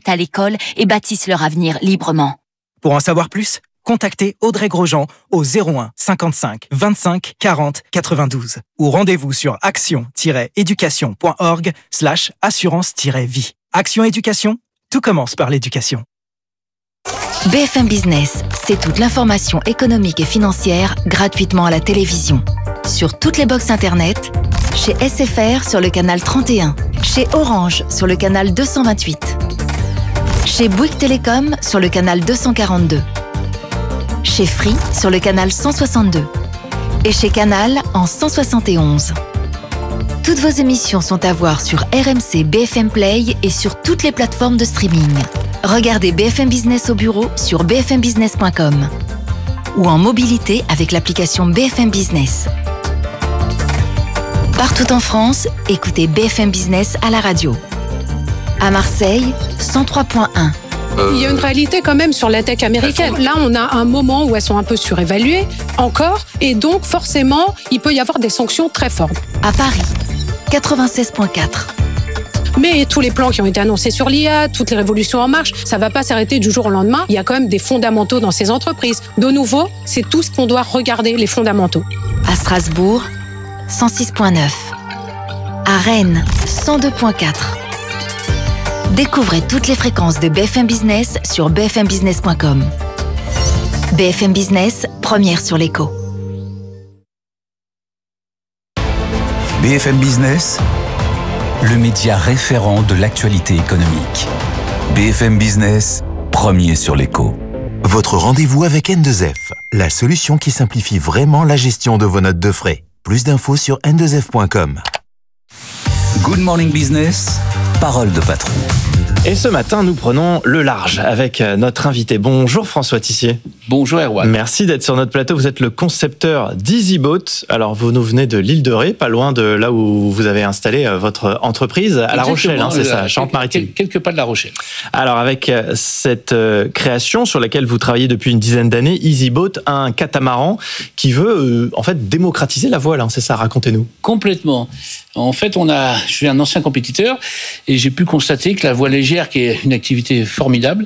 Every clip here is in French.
à l'école et bâtissent leur avenir librement. Pour en savoir plus, contactez Audrey Grosjean au 01 55 25 40 92 ou rendez-vous sur action-éducation.org/assurance-vie. Action Éducation, tout commence par l'éducation. BFM Business, c'est toute l'information économique et financière gratuitement à la télévision. Sur toutes les box internet, chez SFR sur le canal 31, chez Orange sur le canal 228, chez Bouygues Télécom sur le canal 242, chez Free sur le canal 162 et chez Canal en 171. Toutes vos émissions sont à voir sur RMC BFM Play et sur toutes les plateformes de streaming. Regardez BFM Business au bureau sur bfmbusiness.com ou en mobilité avec l'application BFM Business. Partout en France, écoutez BFM Business à la radio. À Marseille, 103.1. Il y a une réalité quand même sur la tech américaine. Là, on a un moment où elles sont un peu surévaluées, encore, et donc forcément, il peut y avoir des sanctions très fortes. À Paris, 96.4. Mais tous les plans qui ont été annoncés sur l'IA, toutes les révolutions en marche, ça ne va pas s'arrêter du jour au lendemain. Il y a quand même des fondamentaux dans ces entreprises. De nouveau, c'est tout ce qu'on doit regarder, les fondamentaux. À Strasbourg, 106.9. À Rennes, 102.4. Découvrez toutes les fréquences de BFM Business sur bfmbusiness.com. BFM Business, première sur l'écho. BFM Business, le média référent de l'actualité économique. BFM Business, premier sur l'écho. Votre rendez-vous avec N2F, la solution qui simplifie vraiment la gestion de vos notes de frais. Plus d'infos sur n2f.com. Good Morning Business, parole de patron. Et ce matin, nous prenons le large avec notre invité. Bonjour François Tissier. Bonjour Erwan. Merci d'être sur notre plateau. Vous êtes le concepteur d'EasyBoat. Alors, vous nous venez de l'île de Ré, pas loin de là où vous avez installé votre entreprise, à La Rochelle, c'est ça, Charente-Maritime. Quelques pas de La Rochelle. Alors, avec cette création sur laquelle vous travaillez depuis une dizaine d'années, EasyBoat, un catamaran qui veut en fait démocratiser la voile, c'est ça, racontez-nous. Complètement. En fait, je suis un ancien compétiteur et j'ai pu constater que la voile légère, qui est une activité formidable,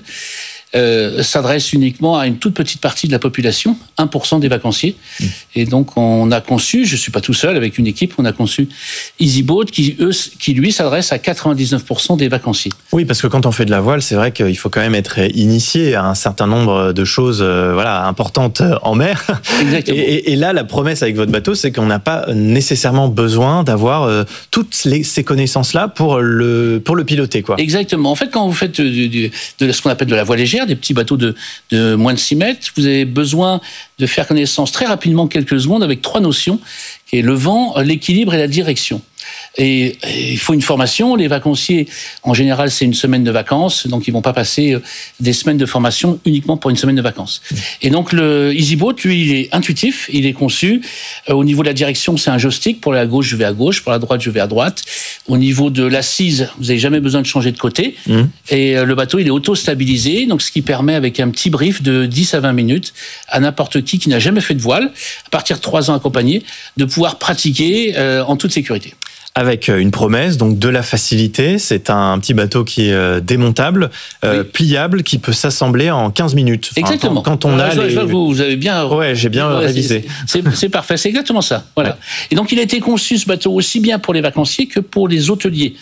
s'adresse uniquement à une toute petite partie de la population, 1% des vacanciers. Et donc, on a conçu, je ne suis pas tout seul, avec une équipe, on a conçu EasyBoat, qui lui, s'adresse à 99% des vacanciers. Oui, parce que quand on fait de la voile, c'est vrai qu'il faut quand même être initié à un certain nombre de choses importantes en mer. Exactement. Et là, la promesse avec votre bateau, c'est qu'on n'a pas nécessairement besoin d'avoir toutes ces connaissances-là pour le piloter, quoi. Exactement. En fait, quand vous faites de ce qu'on appelle de la voile légère, des petits bateaux de moins de 6 mètres, vous avez besoin de faire connaissance très rapidement, quelques secondes, avec 3 notions, qui est le vent, l'équilibre et la direction. Et il faut une formation. Les vacanciers, en général, c'est une semaine de vacances, donc ils vont pas passer des semaines de formation uniquement pour une semaine de vacances. Et donc le EasyBoat, lui, il est intuitif, il est conçu. Au niveau de la direction, c'est un joystick. Pour aller à gauche, je vais à gauche. Pour la droite, je vais à droite. Au niveau de l'assise, vous n'avez jamais besoin de changer de côté. Et le bateau, il est auto-stabilisé, donc ce qui permet, avec un petit brief de 10 à 20 minutes, à n'importe qui n'a jamais fait de voile, à partir de 3 ans accompagné, de pouvoir pratiquer en toute sécurité. Avec une promesse, donc de la facilité. C'est un petit bateau qui est démontable, pliable, qui peut s'assembler en 15 minutes. Exactement. Quand on vous avez bien... Ouais, j'ai bien révisé. C'est parfait, c'est exactement ça. Voilà. Ouais. Et donc, il a été conçu, ce bateau, aussi bien pour les vacanciers que pour les hôteliers.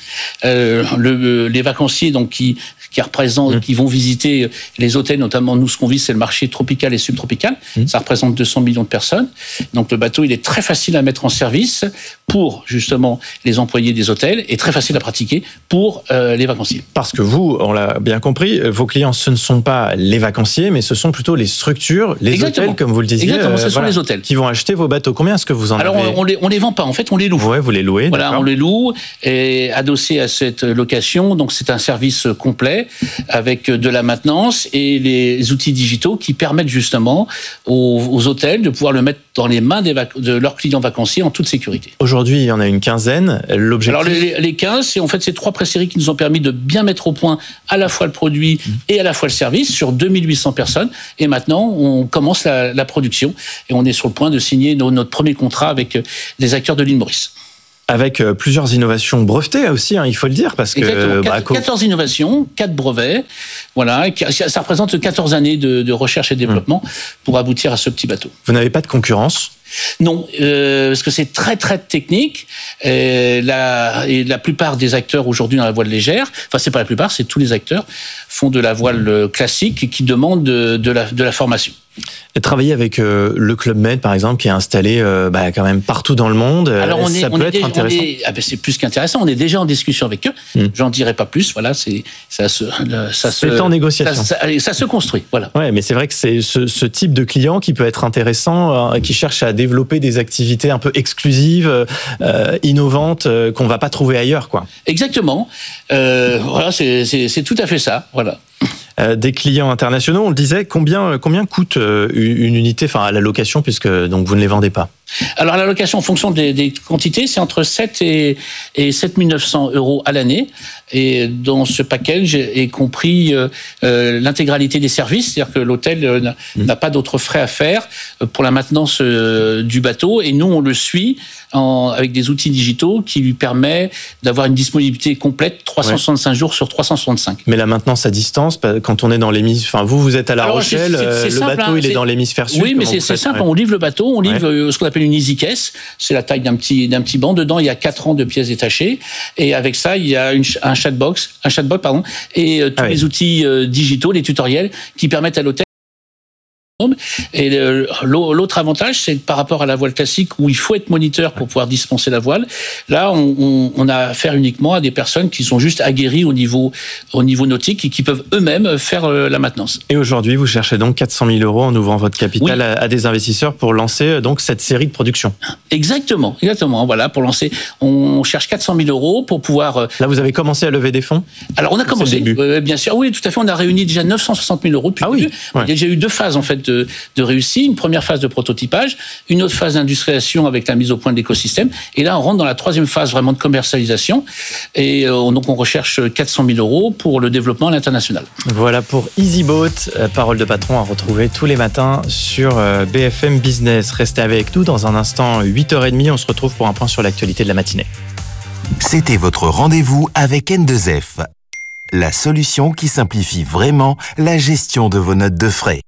Les vacanciers, donc, qui représentent, qui vont visiter les hôtels, notamment, nous, ce qu'on vise, c'est le marché tropical et subtropical. Ça représente 200 millions de personnes. Donc, le bateau, il est très facile à mettre en service pour, justement, les employés des hôtels, et très facile à pratiquer pour les vacanciers. Parce que vous, on l'a bien compris, vos clients, ce ne sont pas les vacanciers, mais ce sont plutôt les structures, les Exactement. hôtels, comme vous le disiez. Exactement, ce sont les hôtels. Qui vont acheter vos bateaux. Combien est-ce que vous en avez ? Alors, on les vend pas, en fait, on les loue. Ouais, vous les louez. Voilà, d'accord. on les loue, et adossé à cette location, donc c'est un service complet, avec de la maintenance et les outils digitaux qui permettent justement aux hôtels de pouvoir le mettre dans les mains de leurs clients vacanciers en toute sécurité. Aujourd'hui, il y en a une quinzaine. L'objectif... Alors, les 15, c'est en fait ces 3 préséries qui nous ont permis de bien mettre au point à la fois le produit et à la fois le service sur 2800 personnes. Et maintenant, on commence la production et on est sur le point de signer notre premier contrat avec des acteurs de l'île Maurice. Avec plusieurs innovations brevetées aussi, il faut le dire, parce que 14 innovations, 4 brevets, voilà, ça représente 14 années de recherche et développement pour aboutir à ce petit bateau. Vous n'avez pas de concurrence ? Non, parce que c'est très très technique. Et la plupart des acteurs aujourd'hui dans la voile légère, enfin c'est pas la plupart, c'est tous les acteurs font de la voile classique et qui demandent de la formation. Et travailler avec le Club Med, par exemple, qui est installé quand même partout dans le monde, ça peut être intéressant. C'est plus qu'intéressant. On est déjà en discussion avec eux. J'en dirai pas plus. Voilà, c'est en négociation. Ça se construit. Voilà. Ouais, mais c'est vrai que c'est ce type de client qui peut être intéressant, qui cherche à développer des activités un peu exclusives, innovantes, qu'on va pas trouver ailleurs, quoi. Exactement. Voilà, c'est tout à fait ça. Voilà. Des clients internationaux, on le disait, combien coûte une unité, à la location, puisque donc vous ne les vendez pas? Alors la location en fonction des quantités, c'est entre 7 et 7 900 € à l'année. Et dans ce package est compris l'intégralité des services, c'est-à-dire que l'hôtel n'a pas d'autres frais à faire pour la maintenance du bateau. Et nous, on le suit avec des outils digitaux qui lui permet d'avoir une disponibilité complète 365 jours sur 365. Mais la maintenance à distance, quand on est dans l'hémisphère... vous êtes à La Rochelle, le simple, bateau il est dans l'hémisphère sud. Oui, mais c'est simple, on livre le bateau, on livre ce qu'on appelle une easy case, c'est la taille d'un petit banc. Dedans, il y a 4 rangs de pièces détachées. Et avec ça, il y a un chatbot, et tous les outils digitaux, les tutoriels qui permettent à l'hôtel. Et l'autre avantage, c'est que par rapport à la voile classique où il faut être moniteur pour pouvoir dispenser la voile, là on a affaire uniquement à des personnes qui sont juste aguerries au niveau nautique et qui peuvent eux-mêmes faire la maintenance. Et aujourd'hui, vous cherchez donc 400 000 € en ouvrant votre capital à des investisseurs pour lancer donc cette série de production. Exactement. Voilà, pour lancer, on cherche 400 000 € pour pouvoir. Là, vous avez commencé à lever des fonds. Alors on a commencé. Bien sûr, oui, tout à fait. On a réuni déjà 960 000 € depuis le début. Il y a déjà eu 2 phases en fait de réussite, une première phase de prototypage, une autre phase d'industrialisation avec la mise au point de l'écosystème, et là on rentre dans la 3e phase vraiment de commercialisation, et donc on recherche 400 000 € pour le développement à l'international. Voilà pour EasyBoat, parole de patron à retrouver tous les matins sur BFM Business. Restez avec nous dans un instant, 8h30, on se retrouve pour un point sur l'actualité de la matinée. C'était votre rendez-vous avec N2F, la solution qui simplifie vraiment la gestion de vos notes de frais.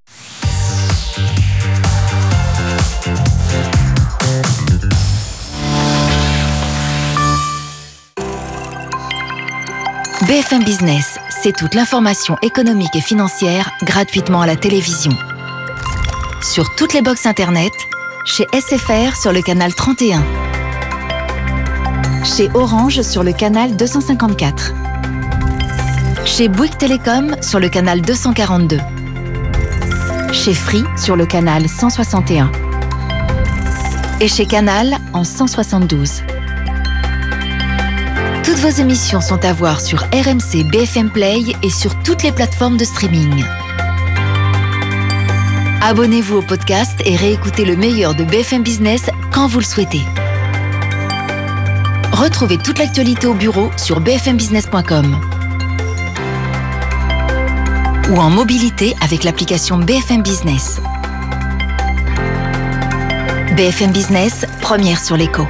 BFM Business, c'est toute l'information économique et financière gratuitement à la télévision. Sur toutes les box internet, chez SFR sur le canal 31. Chez Orange sur le canal 254. Chez Bouygues Télécom sur le canal 242. Chez Free sur le canal 161. Et chez Canal en 172. Toutes vos émissions sont à voir sur RMC BFM Play et sur toutes les plateformes de streaming. Abonnez-vous au podcast et réécoutez le meilleur de BFM Business quand vous le souhaitez. Retrouvez toute l'actualité au bureau sur bfmbusiness.com ou en mobilité avec l'application BFM Business. BFM Business, première sur l'écho.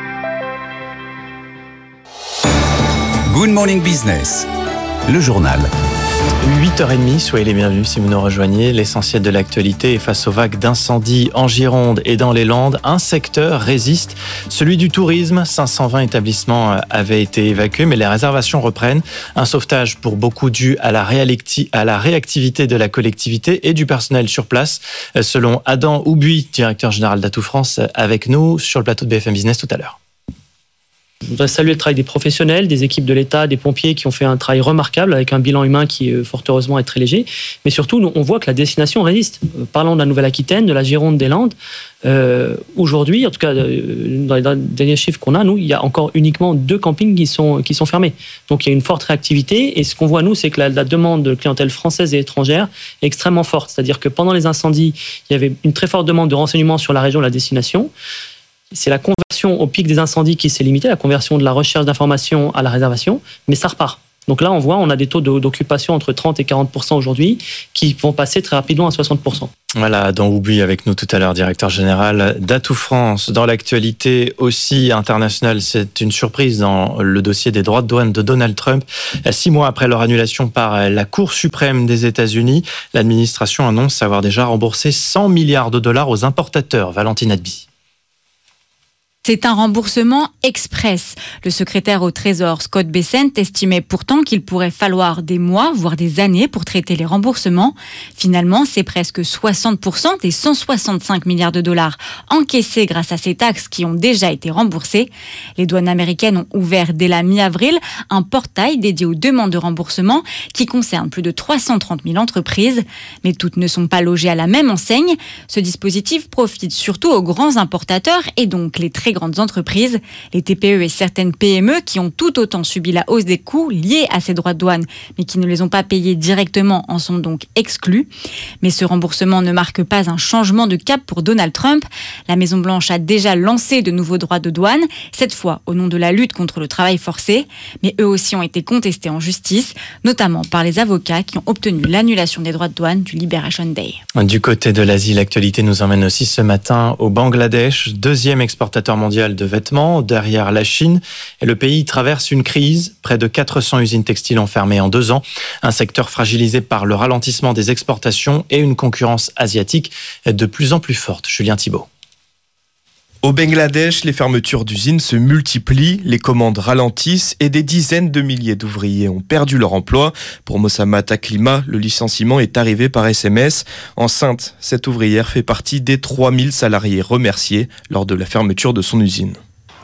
Good Morning Business, le journal. 8h30, soyez les bienvenus si vous nous rejoignez. L'essentiel de l'actualité est face aux vagues d'incendies en Gironde et dans les Landes. Un secteur résiste, celui du tourisme. 520 établissements avaient été évacués, mais les réservations reprennent. Un sauvetage pour beaucoup dû à la réactivité de la collectivité et du personnel sur place. Selon Adam Houbuy, directeur général d'Atout France, avec nous sur le plateau de BFM Business tout à l'heure. Je voudrais saluer le travail des professionnels, des équipes de l'État, des pompiers qui ont fait un travail remarquable avec un bilan humain qui, fort heureusement, est très léger. Mais surtout, on voit que la destination résiste. Parlons de la Nouvelle-Aquitaine, de la Gironde, des Landes. Aujourd'hui, en tout cas, dans les derniers chiffres qu'on a, nous, il y a encore uniquement 2 campings qui sont fermés. Donc, il y a une forte réactivité. Et ce qu'on voit, nous, c'est que la demande de clientèle française et étrangère est extrêmement forte. C'est-à-dire que pendant les incendies, il y avait une très forte demande de renseignements sur la région de la destination. C'est la conversion au pic des incendies qui s'est limitée, la conversion de la recherche d'informations à la réservation, mais ça repart. Donc là, on a des taux d'occupation entre 30 et 40% aujourd'hui qui vont passer très rapidement à 60%. Voilà, Adam Houbuy avec nous tout à l'heure, directeur général d'Atout France. Dans l'actualité aussi internationale, c'est une surprise dans le dossier des droits de douane de Donald Trump. 6 mois après leur annulation par la Cour suprême des États-Unis, l'administration annonce avoir déjà remboursé 100 milliards de dollars aux importateurs. Valentine Adby. C'est un remboursement express. Le secrétaire au Trésor, Scott Bessent, estimait pourtant qu'il pourrait falloir des mois, voire des années pour traiter les remboursements. Finalement, c'est presque 60% des 165 milliards de dollars encaissés grâce à ces taxes qui ont déjà été remboursées. Les douanes américaines ont ouvert dès la mi-avril un portail dédié aux demandes de remboursement qui concerne plus de 330 000 entreprises. Mais toutes ne sont pas logées à la même enseigne. Ce dispositif profite surtout aux grands importateurs et donc les très grandes entreprises, les TPE et certaines PME qui ont tout autant subi la hausse des coûts liés à ces droits de douane, mais qui ne les ont pas payés directement en sont donc exclus. Mais ce remboursement ne marque pas un changement de cap pour Donald Trump. La Maison-Blanche a déjà lancé de nouveaux droits de douane, cette fois au nom de la lutte contre le travail forcé, mais eux aussi ont été contestés en justice, notamment par les avocats qui ont obtenu l'annulation des droits de douane du Liberation Day. Du côté de l'Asie, l'actualité nous emmène aussi ce matin au Bangladesh, deuxième exportateur mondial de vêtements, derrière la Chine. Et le pays traverse une crise. Près de 400 usines textiles ont fermé en 2 ans. Un secteur fragilisé par le ralentissement des exportations et une concurrence asiatique de plus en plus forte. Julien Thibault. Au Bangladesh, les fermetures d'usines se multiplient, les commandes ralentissent et des dizaines de milliers d'ouvriers ont perdu leur emploi. Pour Mossamat Aklima, le licenciement est arrivé par SMS. Enceinte, cette ouvrière fait partie des 3000 salariés remerciés lors de la fermeture de son usine.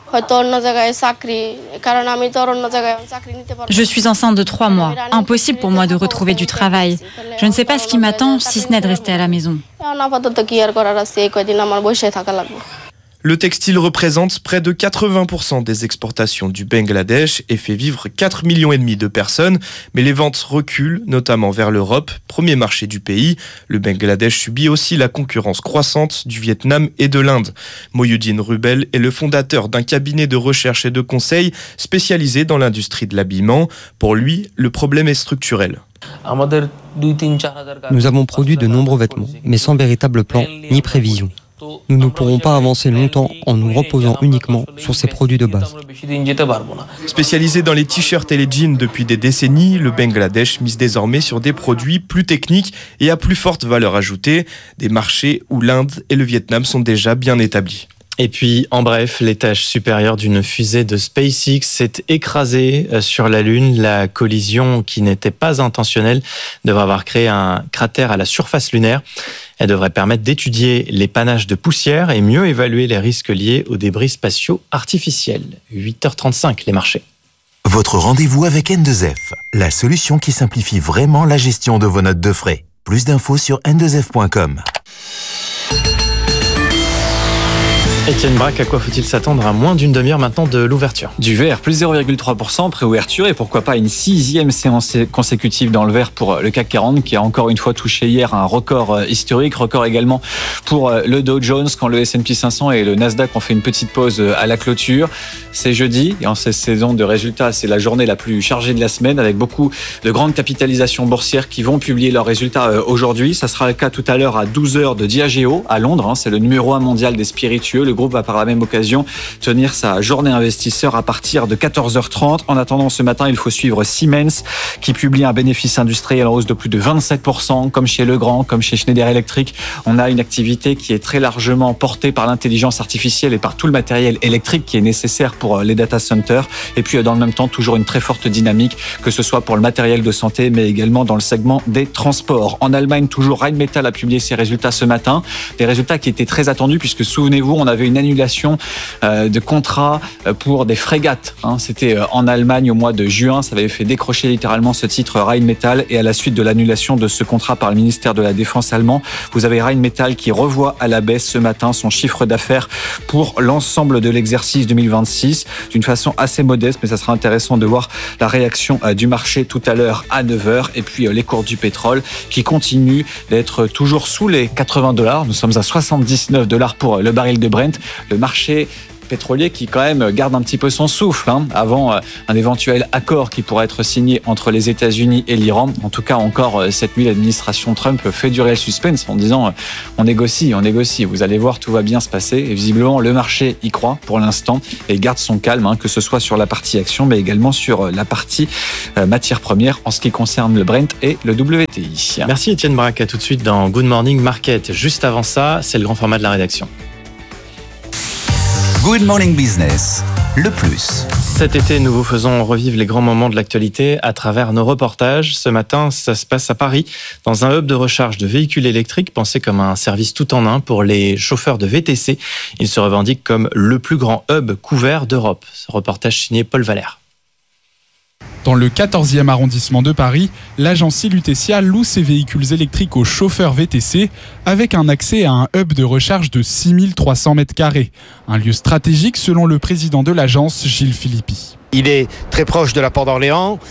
Je suis enceinte de 3 mois. Impossible pour moi de retrouver du travail. Je ne sais pas ce qui m'attend si ce n'est de rester à la maison. Le textile représente près de 80% des exportations du Bangladesh et fait vivre 4,5 millions de personnes. Mais les ventes reculent, notamment vers l'Europe, premier marché du pays. Le Bangladesh subit aussi la concurrence croissante du Vietnam et de l'Inde. Mohyuddin Rubel est le fondateur d'un cabinet de recherche et de conseil spécialisé dans l'industrie de l'habillement. Pour lui, le problème est structurel. Nous avons produit de nombreux vêtements, mais sans véritable plan ni prévision. Nous ne pourrons pas avancer longtemps en nous reposant uniquement sur ces produits de base. Spécialisé dans les t-shirts et les jeans depuis des décennies, le Bangladesh mise désormais sur des produits plus techniques et à plus forte valeur ajoutée, des marchés où l'Inde et le Vietnam sont déjà bien établis. Et puis, en bref, l'étage supérieur d'une fusée de SpaceX s'est écrasé sur la Lune. La collision, qui n'était pas intentionnelle, devrait avoir créé un cratère à la surface lunaire. Elle devrait permettre d'étudier les panaches de poussière et mieux évaluer les risques liés aux débris spatiaux artificiels. 8h35, les marchés. Votre rendez-vous avec N2F, la solution qui simplifie vraiment la gestion de vos notes de frais. Plus d'infos sur n2f.com. Étienne Braque, à quoi faut-il s'attendre à moins d'une demi-heure maintenant de l'ouverture ? Du vert, plus 0,3% pré-ouverture et pourquoi pas une 6e séance consécutive dans le vert pour le CAC 40 qui a encore une fois touché hier un record historique, record également pour le Dow Jones quand le S&P 500 et le Nasdaq ont fait une petite pause à la clôture. C'est jeudi et en cette saison de résultats, c'est la journée la plus chargée de la semaine avec beaucoup de grandes capitalisations boursières qui vont publier leurs résultats aujourd'hui. Ça sera le cas tout à l'heure à 12h de Diageo à Londres. C'est le numéro 1 mondial des spiritueux. Le groupe va par la même occasion tenir sa journée investisseur à partir de 14h30. En attendant, ce matin, il faut suivre Siemens qui publie un bénéfice industriel en hausse de plus de 27%, comme chez Legrand, comme chez Schneider Electric. On a une activité qui est très largement portée par l'intelligence artificielle et par tout le matériel électrique qui est nécessaire pour les data centers. Et puis, dans le même temps, toujours une très forte dynamique, que ce soit pour le matériel de santé, mais également dans le segment des transports. En Allemagne, toujours Rheinmetall a publié ses résultats ce matin. Des résultats qui étaient très attendus puisque, souvenez-vous, on avait une annulation de contrats pour des frégates. C'était en Allemagne au mois de juin. Ça avait fait décrocher littéralement ce titre Rheinmetall. Et à la suite de l'annulation de ce contrat par le ministère de la Défense allemand, vous avez Rheinmetall qui revoit à la baisse ce matin son chiffre d'affaires pour l'ensemble de l'exercice 2026 d'une façon assez modeste. Mais ça sera intéressant de voir la réaction du marché tout à l'heure à 9h. Et puis les cours du pétrole qui continuent d'être toujours sous les $80. Nous sommes à $79 pour le baril de Brent. Le marché pétrolier qui quand même garde un petit peu son souffle avant un éventuel accord qui pourrait être signé entre les États-Unis et l'Iran. En tout cas, encore cette nuit, l'administration Trump fait durer le suspense en disant on négocie, vous allez voir, tout va bien se passer. Et visiblement, le marché y croit pour l'instant et garde son calme, que ce soit sur la partie action, mais également sur la partie matières premières en ce qui concerne le Brent et le WTI. Merci Étienne Braque, à tout de suite dans Good Morning Market. Juste avant ça, c'est le grand format de la rédaction. Good Morning Business, le plus. Cet été, nous vous faisons revivre les grands moments de l'actualité à travers nos reportages. Ce matin, ça se passe à Paris, dans un hub de recharge de véhicules électriques pensé comme un service tout en un pour les chauffeurs de VTC. Il se revendique comme le plus grand hub couvert d'Europe. Ce reportage signé Paul Valère. Dans le 14e arrondissement de Paris, l'agence Lutetia loue ses véhicules électriques aux chauffeurs VTC avec un accès à un hub de recharge de 6300 m². Un lieu stratégique selon le président de l'agence, Gilles Philippi. Il est très proche de la Porte d'Orléans,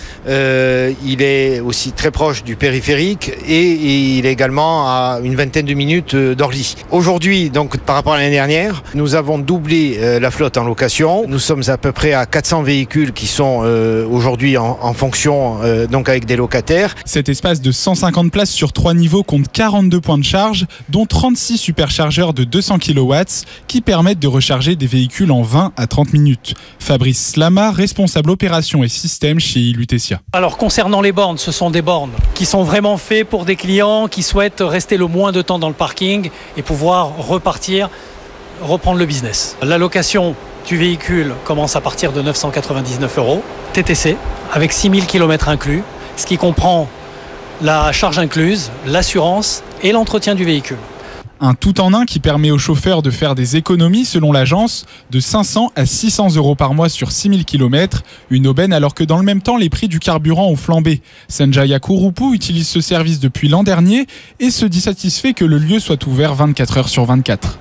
il est aussi très proche du périphérique et il est également à une vingtaine de minutes d'Orly. Aujourd'hui, donc par rapport à l'année dernière, nous avons doublé la flotte en location. Nous sommes à peu près à 400 véhicules qui sont aujourd'hui en fonction, donc avec des locataires. Cet espace de 150 places sur 3 niveaux compte 42 points de charge, dont 36 superchargeurs de 200 kW qui permettent de recharger des véhicules en 20 à 30 minutes. Fabrice Slama, responsable opération et système chez Lutetia. Alors concernant les bornes, ce sont des bornes qui sont vraiment faites pour des clients qui souhaitent rester le moins de temps dans le parking et pouvoir reprendre le business. La location du véhicule commence à partir de 999 € TTC avec 6000 km inclus, ce qui comprend la charge incluse, l'assurance et l'entretien du véhicule. Un tout-en-un qui permet aux chauffeurs de faire des économies, selon l'agence, de 500 à 600 € par mois sur 6000 km. Une aubaine alors que dans le même temps, les prix du carburant ont flambé. Sanjaya Kurupu utilise ce service depuis l'an dernier et se dit satisfait que le lieu soit ouvert 24 heures sur 24.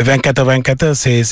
24 c'est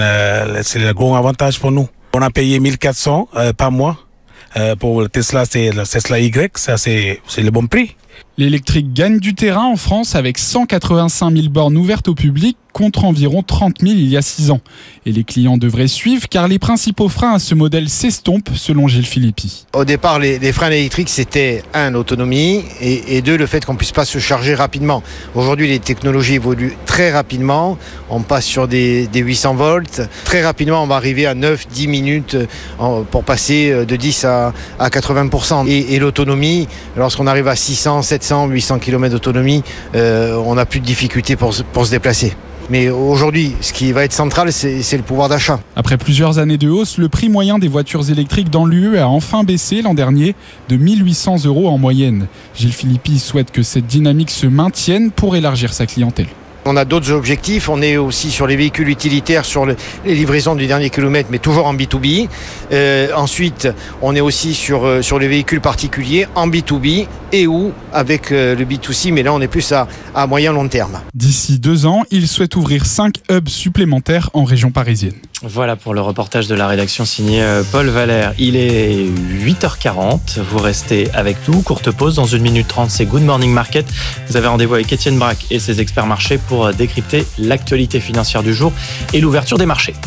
le gros avantage pour nous. On a payé 1400 par mois. Pour le Tesla, c'est le Tesla Y, ça c'est le bon prix. L'électrique gagne du terrain en France avec 185 000 bornes ouvertes au public contre environ 30 000 il y a 6 ans. Et les clients devraient suivre car les principaux freins à ce modèle s'estompent selon Gilles Philippi. Au départ, les freins électriques, c'était l'autonomie et 2, le fait qu'on ne puisse pas se charger rapidement. Aujourd'hui, les technologies évoluent très rapidement. On passe sur des 800 volts. Très rapidement, on va arriver à 9-10 minutes pour passer de 10 à 80%. Et l'autonomie, lorsqu'on arrive à 600, 700, 800 km d'autonomie, on n'a plus de difficultés pour se déplacer. Mais aujourd'hui, ce qui va être central, c'est le pouvoir d'achat. Après plusieurs années de hausse, le prix moyen des voitures électriques dans l'UE a enfin baissé l'an dernier de 1 800 € en moyenne. Gilles Philippi souhaite que cette dynamique se maintienne pour élargir sa clientèle. On a d'autres objectifs, on est aussi sur les véhicules utilitaires, sur les livraisons du dernier kilomètre, mais toujours en B2B. Ensuite, on est aussi sur les véhicules particuliers en B2B et ou avec le B2C, mais là on est plus à moyen long terme. D'ici 2 ans, il souhaite ouvrir 5 hubs supplémentaires en région parisienne. Voilà pour le reportage de la rédaction signé Paul Valère. Il est 8h40, vous restez avec nous. Courte pause, dans 1 minute 30, c'est Good Morning Market. Vous avez rendez-vous avec Étienne Braque et ses experts marchés pour décrypter l'actualité financière du jour et l'ouverture des marchés.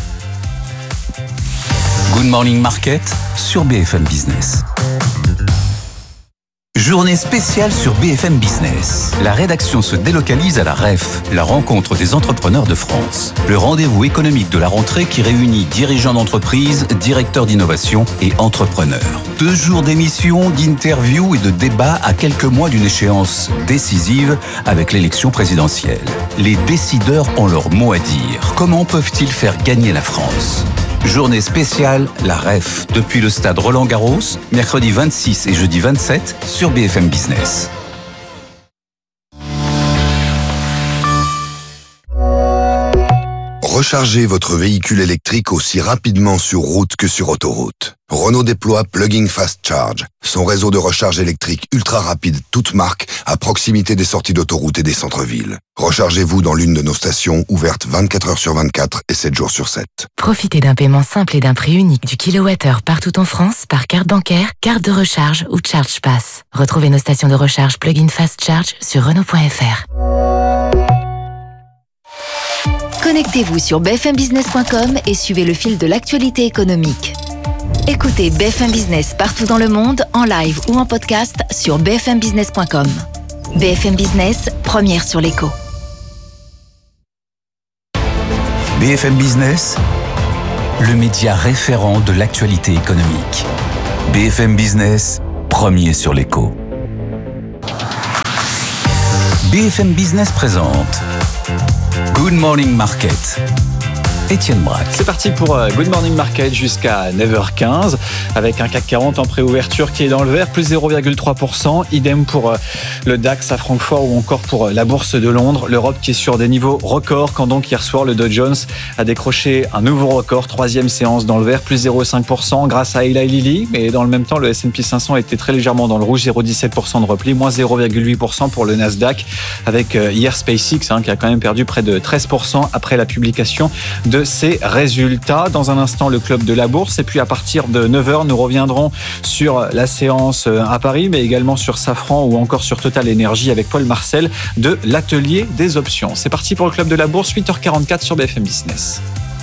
Good Morning Market sur BFM Business. Journée spéciale sur BFM Business. La rédaction se délocalise à la REF, la rencontre des entrepreneurs de France. Le rendez-vous économique de la rentrée qui réunit dirigeants d'entreprise, directeurs d'innovation et entrepreneurs. 2 jours d'émissions, d'interviews et de débats à quelques mois d'une échéance décisive avec l'élection présidentielle. Les décideurs ont leur mot à dire. Comment peuvent-ils faire gagner la France ? Journée spéciale, la REF, depuis le stade Roland-Garros, mercredi 26 et jeudi 27 sur BFM Business. Rechargez votre véhicule électrique aussi rapidement sur route que sur autoroute. Renault déploie Plug-in Fast Charge, son réseau de recharge électrique ultra rapide, toute marque, à proximité des sorties d'autoroute et des centres-villes. Rechargez-vous dans l'une de nos stations, ouvertes 24 heures sur 24 et 7 jours sur 7. Profitez d'un paiement simple et d'un prix unique du kilowattheure partout en France par carte bancaire, carte de recharge ou Charge Pass. Retrouvez nos stations de recharge Plug-in Fast Charge sur Renault.fr. Connectez-vous sur bfmbusiness.com et suivez le fil de l'actualité économique. Écoutez BFM Business partout dans le monde, en live ou en podcast sur bfmbusiness.com. BFM Business, première sur l'écho. BFM Business, le média référent de l'actualité économique. BFM Business, premier sur l'écho. BFM Business présente Good Morning Market. Étienne Braque. C'est parti pour Good Morning Market jusqu'à 9h15 avec un CAC 40 en préouverture qui est dans le vert, plus 0,3%. Idem pour le DAX à Francfort ou encore pour la Bourse de Londres. L'Europe qui est sur des niveaux records quand donc hier soir le Dow Jones a décroché un nouveau record, troisième séance dans le vert, plus 0,5% grâce à Eli Lilly. Et dans le même temps, le S&P 500 était très légèrement dans le rouge, 0,17% de repli, moins 0,8% pour le Nasdaq avec hier SpaceX qui a quand même perdu près de 13% après la publication de ces résultats. Dans un instant, le club de la bourse. Et puis à partir de 9h, nous reviendrons sur la séance à Paris, mais également sur Safran ou encore sur Total Energy avec Paul Marcel de l'Atelier des Options. C'est parti pour le club de la bourse, 8h44 sur BFM Business.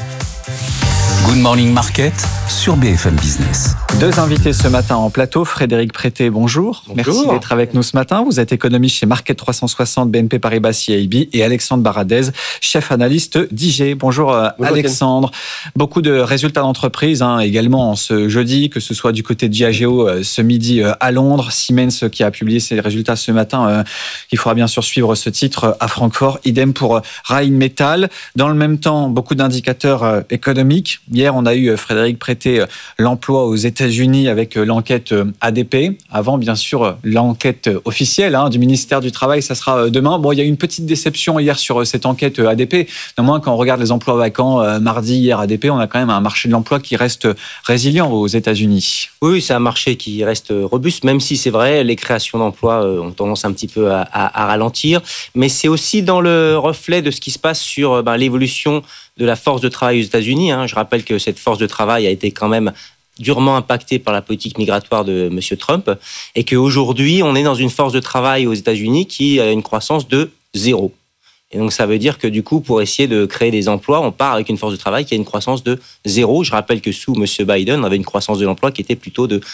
Good Morning Market sur BFM Business. Deux invités ce matin en plateau. Frédéric Prété, bonjour. Merci d'être avec nous ce matin. Vous êtes économiste chez Market 360, BNP Paribas CIB, et Alexandre Baradez, chef analyste d'IG. Bonjour Alexandre. Beaucoup de résultats d'entreprise également ce jeudi, que ce soit du côté de Diageo ce midi à Londres, Siemens qui a publié ses résultats ce matin. Il faudra bien sûr suivre ce titre à Francfort. Idem pour Rheinmetall. Dans le même temps, beaucoup d'indicateurs économiques. Hier, on a eu Frédéric Prété, l'emploi aux États-Unis avec l'enquête ADP. Avant, bien sûr, l'enquête officielle du ministère du Travail, ça sera demain. Bon, il y a eu une petite déception hier sur cette enquête ADP. Néanmoins, quand on regarde les emplois vacants, mardi, hier, ADP, on a quand même un marché de l'emploi qui reste résilient aux États-Unis. Oui, c'est un marché qui reste robuste, même si c'est vrai, les créations d'emplois ont tendance un petit peu à ralentir. Mais c'est aussi dans le reflet de ce qui se passe sur l'évolution de la force de travail aux États-Unis. Je rappelle que cette force de travail a été quand même durement impactée par la politique migratoire de M. Trump et qu'aujourd'hui, on est dans une force de travail aux États-Unis qui a une croissance de 0. Et donc, ça veut dire que du coup, pour essayer de créer des emplois, on part avec une force de travail qui a une croissance de 0. Je rappelle que sous M. Biden, on avait une croissance de l'emploi qui était plutôt de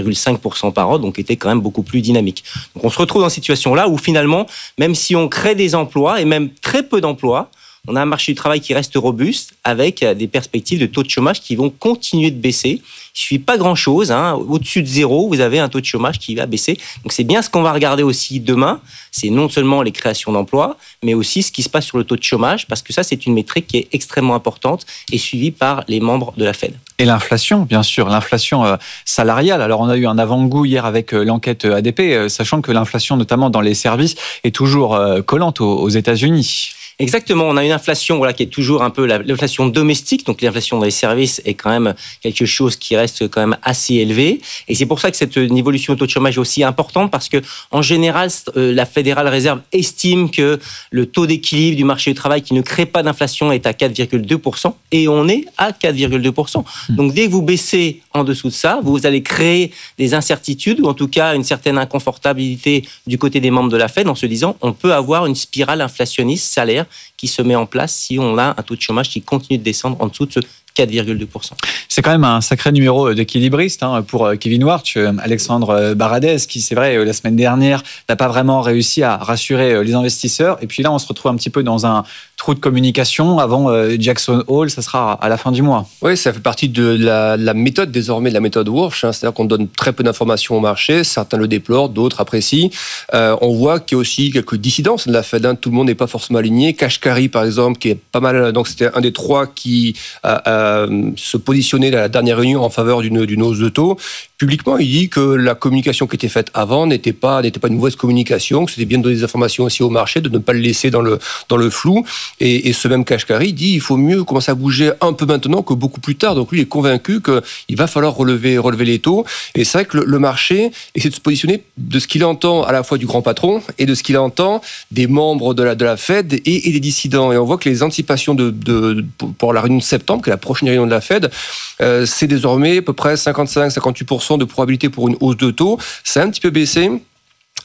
1,5% par an, donc qui était quand même beaucoup plus dynamique. Donc, on se retrouve dans cette situation-là où finalement, même si on crée des emplois, et même très peu d'emplois, on a un marché du travail qui reste robuste avec des perspectives de taux de chômage qui vont continuer de baisser. Il ne suffit pas grand-chose. Au-dessus de 0, vous avez un taux de chômage qui va baisser. Donc c'est bien ce qu'on va regarder aussi demain. C'est non seulement les créations d'emplois, mais aussi ce qui se passe sur le taux de chômage, parce que ça, c'est une métrique qui est extrêmement importante et suivie par les membres de la Fed. Et l'inflation, bien sûr, l'inflation salariale. Alors on a eu un avant-goût hier avec l'enquête ADP, sachant que l'inflation, notamment dans les services, est toujours collante aux États-Unis. Exactement, on a une inflation qui est toujours un peu l'inflation domestique, donc l'inflation dans les services est quand même quelque chose qui reste quand même assez élevé. Et c'est pour ça que cette évolution du taux de chômage est aussi importante, parce que en général, la Fédérale Réserve estime que le taux d'équilibre du marché du travail qui ne crée pas d'inflation est à 4,2%, et on est à 4,2%. Donc dès que vous baissez en dessous de ça, vous allez créer des incertitudes, ou en tout cas une certaine inconfortabilité du côté des membres de la Fed, en se disant on peut avoir une spirale inflationniste salaire qui se met en place si on a un taux de chômage qui continue de descendre en dessous de ce 4,2%. C'est quand même un sacré numéro d'équilibriste pour Kevin Warch, Alexandre Baradez, qui, c'est vrai, la semaine dernière, n'a pas vraiment réussi à rassurer les investisseurs. Et puis là, on se retrouve un petit peu dans un trou de communication avant Jackson Hole, ça sera à la fin du mois. Oui, ça fait partie de la méthode désormais, de la méthode Warch, c'est-à-dire qu'on donne très peu d'informations au marché, certains le déplorent, d'autres apprécient. On voit qu'il y a aussi quelques dissidences de la Fed, tout le monde n'est pas forcément aligné. Kashkari, par exemple, qui est pas mal, donc c'était un des trois qui se positionnait à la dernière réunion en faveur d'une hausse de taux. Publiquement, il dit que la communication qui était faite avant n'était pas une mauvaise communication, que c'était bien de donner des informations aussi au marché, de ne pas le laisser dans le flou. Et ce même Kashkari dit il faut mieux commencer à bouger un peu maintenant que beaucoup plus tard. Donc lui est convaincu qu'il va falloir relever les taux. Et c'est vrai que le marché essaie de se positionner de ce qu'il entend à la fois du grand patron et de ce qu'il entend des membres de la Fed et des dissidents. Et on voit que les anticipations pour la réunion de septembre, qui est la prochaine réunion de la Fed, c'est désormais à peu près 55-58% de probabilité pour une hausse de taux. C'est un petit peu baissé.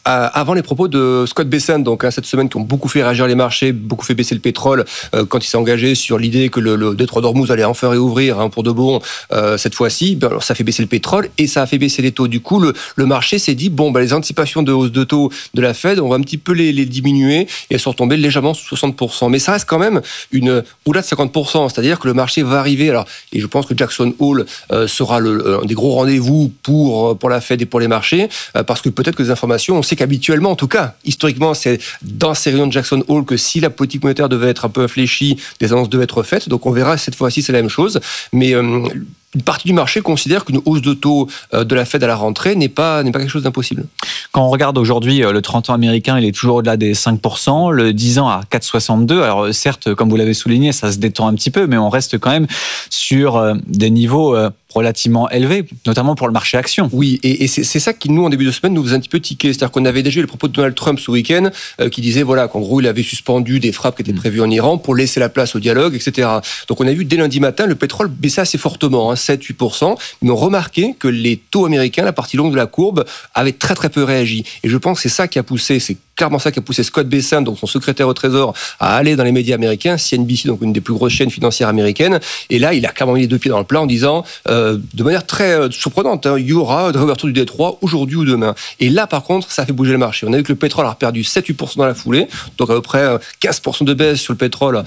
avant les propos de Scott Bessent, donc cette semaine, qui ont beaucoup fait réagir les marchés, beaucoup fait baisser le pétrole, quand il s'est engagé sur l'idée que le détroit d'Ormuz allait enfin réouvrir pour de bon cette fois-ci, alors ça fait baisser le pétrole et ça a fait baisser les taux. Du coup, le marché s'est dit, les anticipations de hausse de taux de la Fed, on va un petit peu les diminuer, et elles sont retombées légèrement sous 60%. Mais ça reste quand même au-delà de 50%, c'est-à-dire que le marché va arriver, et je pense que Jackson Hole sera un des gros rendez-vous pour la Fed et pour les marchés, parce que peut-être que les informations, on sait qu'habituellement, en tout cas, historiquement, c'est dans ces réunions de Jackson Hole que si la politique monétaire devait être un peu infléchie, des annonces devaient être faites. Donc on verra cette fois-ci, c'est la même chose. Mais une partie du marché considère qu'une hausse de taux de la Fed à la rentrée n'est pas quelque chose d'impossible. Quand on regarde aujourd'hui, le 30 ans américain, il est toujours au-delà des 5%, le 10 ans à 4,62. Alors certes, comme vous l'avez souligné, ça se détend un petit peu, mais on reste quand même sur des niveaux relativement élevés, notamment pour le marché action. Oui, et c'est ça qui, nous, en début de semaine, nous faisait un petit peu tiquer. C'est-à-dire qu'on avait déjà eu le propos de Donald Trump ce week-end, qui disait qu'en gros, il avait suspendu des frappes qui étaient prévues en Iran pour laisser la place au dialogue, etc. Donc on a vu dès lundi matin, le pétrole baissait assez fortement, 7-8%, mais on remarquait que les taux américains, la partie longue de la courbe, avaient très très peu réagi. Et je pense que c'est ça qui a poussé, c'est clairement ça qui a poussé Scott Bessent, donc son secrétaire au Trésor, à aller dans les médias américains, CNBC, donc une des plus grosses chaînes financières américaines. Et là, il a clairement mis les deux pieds dans le plat en disant, de manière très surprenante, il y aura une réouverture du Détroit aujourd'hui ou demain. Et là, par contre, ça a fait bouger le marché. On a vu que le pétrole a perdu 7-8% dans la foulée, donc à peu près 15% de baisse sur le pétrole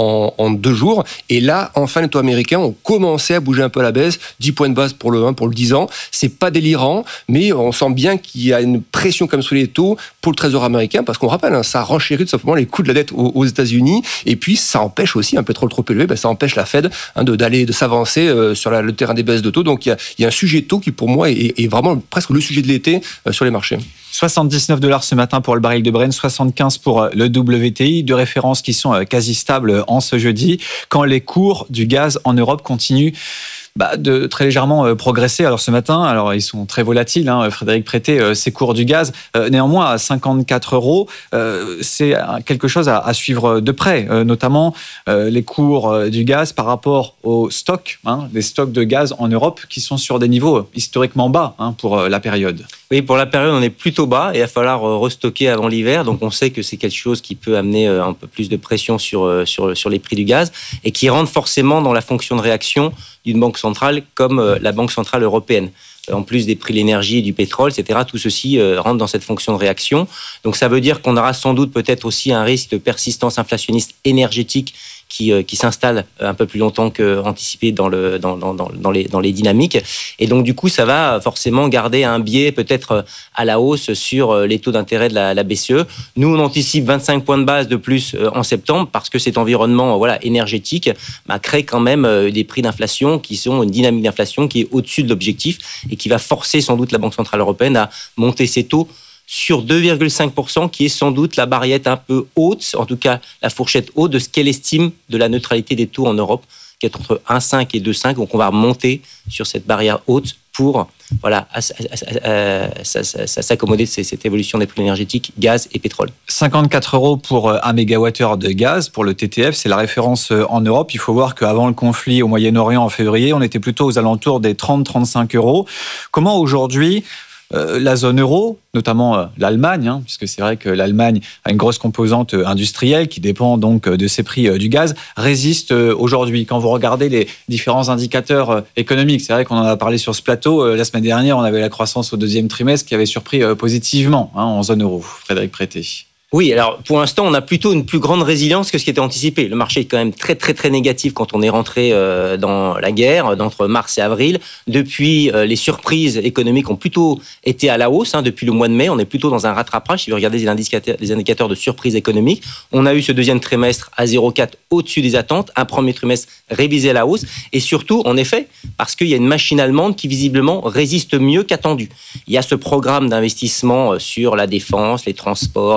en 2 jours. Et là, enfin, les taux américains ont commencé à bouger un peu à la baisse, 10 points de base pour le 10 ans. C'est pas délirant, mais on sent bien qu'il y a une pression comme sur les taux pour le Trésor américain, parce qu'on rappelle, ça renchérit tout simplement les coûts de la dette aux États-Unis, et puis ça empêche aussi un pétrole trop élevé, ça empêche la Fed de s'avancer sur le terrain des baisses de taux. Donc il y a un sujet de taux qui, pour moi, est vraiment presque le sujet de l'été sur les marchés. $79 ce matin pour le baril de Brent, 75 pour le WTI, deux références qui sont quasi stables en ce jeudi, quand les cours du gaz en Europe continuent de très légèrement progresser. Alors ce matin, ils sont très volatiles, Frédéric Prété, ces cours du gaz, néanmoins à 54 €, c'est quelque chose à suivre de près, notamment les cours du gaz par rapport aux stocks, des stocks de gaz en Europe qui sont sur des niveaux historiquement bas pour la période. Oui, pour la période, on est plutôt bas et il va falloir restocker avant l'hiver. Donc on sait que c'est quelque chose qui peut amener un peu plus de pression sur les prix du gaz et qui rentre forcément dans la fonction de réaction d'une banque centrale comme la Banque centrale européenne. En plus des prix de l'énergie et du pétrole, etc., tout ceci rentre dans cette fonction de réaction. Donc ça veut dire qu'on aura sans doute peut-être aussi un risque de persistance inflationniste énergétique qui s'installe un peu plus longtemps qu'anticipé dans les dynamiques. Et donc, du coup, ça va forcément garder un biais peut-être à la hausse sur les taux d'intérêt de la BCE. Nous, on anticipe 25 points de base de plus en septembre parce que cet environnement énergétique crée quand même des prix d'inflation qui sont une dynamique d'inflation qui est au-dessus de l'objectif et qui va forcer sans doute la Banque centrale européenne à monter ses taux sur 2,5%, qui est sans doute la barrière un peu haute, en tout cas la fourchette haute de ce qu'elle estime de la neutralité des taux en Europe, qui est entre 1,5 et 2,5. Donc on va remonter sur cette barrière haute pour s'accommoder de cette évolution des prix énergétiques, gaz et pétrole. 54 € pour 1 mégawattheure de gaz pour le TTF, c'est la référence en Europe. Il faut voir qu'avant le conflit au Moyen-Orient en février, on était plutôt aux alentours des 30-35 €. Comment aujourd'hui la zone euro, notamment l'Allemagne, puisque c'est vrai que l'Allemagne a une grosse composante industrielle qui dépend donc de ces prix du gaz, résiste aujourd'hui. Quand vous regardez les différents indicateurs économiques, c'est vrai qu'on en a parlé sur ce plateau, la semaine dernière, on avait la croissance au deuxième trimestre qui avait surpris positivement en zone euro. Frédéric Prété. Oui, alors pour l'instant, on a plutôt une plus grande résilience que ce qui était anticipé. Le marché est quand même très très très négatif quand on est rentré dans la guerre d'entre mars et avril. Depuis, les surprises économiques ont plutôt été à la hausse. Depuis le mois de mai, on est plutôt dans un rattrapage. Si vous regardez les indicateurs de surprise économique, on a eu ce deuxième trimestre à 0,4 au-dessus des attentes, un premier trimestre révisé à la hausse, et surtout, en effet, parce qu'il y a une machine allemande qui visiblement résiste mieux qu'attendu. Il y a ce programme d'investissement sur la défense, les transports, etc.,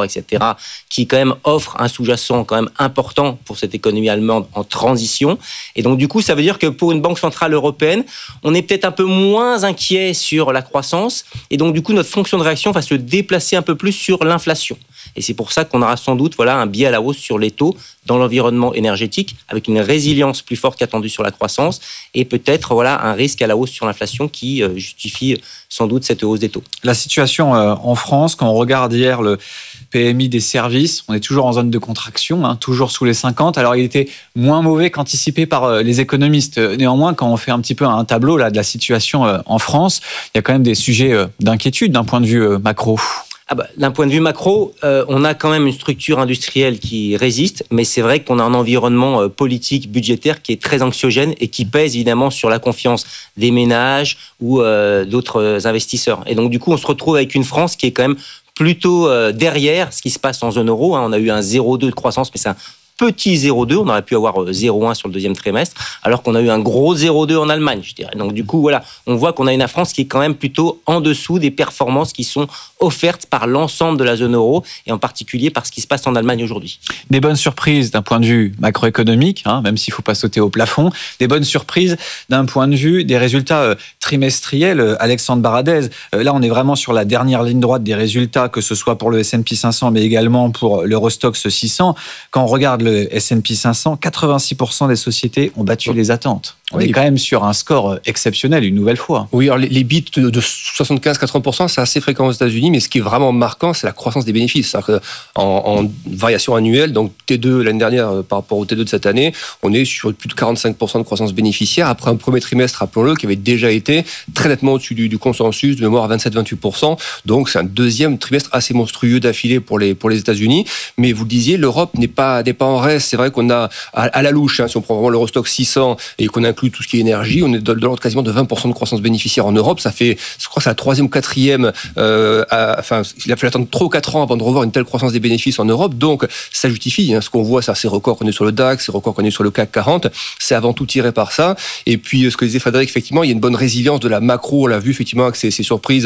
qui quand même offre un sous-jacent quand même important pour cette économie allemande en transition. Et donc du coup, ça veut dire que pour une banque centrale européenne, on est peut-être un peu moins inquiet sur la croissance. Et donc du coup, notre fonction de réaction va se déplacer un peu plus sur l'inflation. Et c'est pour ça qu'on aura sans doute un biais à la hausse sur les taux dans l'environnement énergétique, avec une résilience plus forte qu'attendue sur la croissance, et peut-être un risque à la hausse sur l'inflation qui justifie sans doute cette hausse des taux. La situation en France, quand on regarde hier le PMI des services, on est toujours en zone de contraction, toujours sous les 50. Alors il était moins mauvais qu'anticipé par les économistes. Néanmoins, quand on fait un petit peu un tableau de la situation en France, il y a quand même des sujets d'inquiétude d'un point de vue macro. D'un point de vue macro, on a quand même une structure industrielle qui résiste, mais c'est vrai qu'on a un environnement politique, budgétaire qui est très anxiogène et qui pèse évidemment sur la confiance des ménages ou d'autres investisseurs. Et donc du coup, on se retrouve avec une France qui est quand même plutôt derrière ce qui se passe en zone euro. On a eu un 0,2 de croissance, mais c'est un petit 0,2, on aurait pu avoir 0,1 sur le deuxième trimestre, alors qu'on a eu un gros 0,2 en Allemagne, je dirais. Donc du coup, on voit qu'on a une France qui est quand même plutôt en dessous des performances qui sont offertes par l'ensemble de la zone euro, et en particulier par ce qui se passe en Allemagne aujourd'hui. Des bonnes surprises d'un point de vue macroéconomique, même s'il ne faut pas sauter au plafond, des bonnes surprises d'un point de vue des résultats trimestriels. Alexandre Baradez, là on est vraiment sur la dernière ligne droite des résultats, que ce soit pour le S&P 500, mais également pour l'Eurostoxx 600. Quand on regarde le S&P 500, 86% des sociétés ont battu les attentes. On est quand même sur un score exceptionnel, une nouvelle fois. Oui, alors les beats de 75-80%, c'est assez fréquent aux États-Unis, mais ce qui est vraiment marquant, c'est la croissance des bénéfices. C'est-à-dire qu'en variation annuelle, donc T2 l'année dernière par rapport au T2 de cette année, on est sur plus de 45% de croissance bénéficiaire, après un premier trimestre, rappelons-le, qui avait déjà été très nettement au-dessus du consensus, de mémoire à 27-28%. Donc c'est un deuxième trimestre assez monstrueux d'affilée pour les États-Unis. Mais vous le disiez, l'Europe n'est pas en reste. C'est vrai qu'on a à la louche, si on prend vraiment l'Eurostoxx 600 et qu'on inclut tout ce qui est énergie, on est de l'ordre quasiment de 20% de croissance bénéficiaire en Europe. Ça fait, je crois, c'est la troisième ou quatrième. Il a fallu attendre 3 ou 4 ans avant de revoir une telle croissance des bénéfices en Europe. Donc, ça justifie. Ce qu'on voit, c'est ces records qu'on est sur le DAX, ces records qu'on est sur le CAC 40. C'est avant tout tiré par ça. Et puis, ce que disait Frédéric, effectivement, il y a une bonne résilience de la macro. On l'a vu effectivement avec ces surprises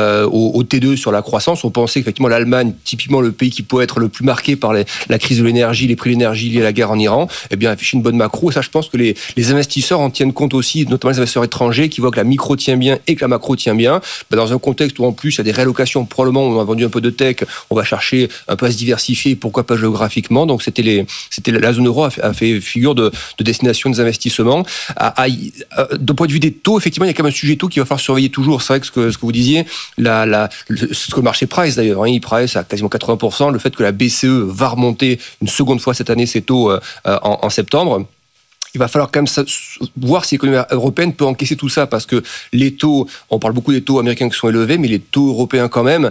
au T2 sur la croissance. On pensait qu'effectivement l'Allemagne, typiquement le pays qui pourrait être le plus marqué par la crise de l'énergie, les prix de l'énergie liés à la guerre en Iran, affiche une bonne macro. Et ça, je pense que les investisseurs en tiennent compte aussi, notamment les investisseurs étrangers qui voient que la micro tient bien et que la macro tient bien. Dans un contexte où en plus il y a des réallocations, probablement on a vendu un peu de tech, on va chercher un peu à se diversifier, pourquoi pas géographiquement. Donc la zone euro a fait figure de destination des investissements. D'un point de vue des taux, effectivement, il y a quand même un sujet taux qu'il va falloir surveiller toujours. C'est vrai que ce que vous disiez, ce que le marché price d'ailleurs, il price à quasiment 80%, le fait que la BCE va remonter une seconde fois cette année ses taux en septembre. Il va falloir quand même voir si l'économie européenne peut encaisser tout ça, parce que les taux, on parle beaucoup des taux américains qui sont élevés, mais les taux européens quand même,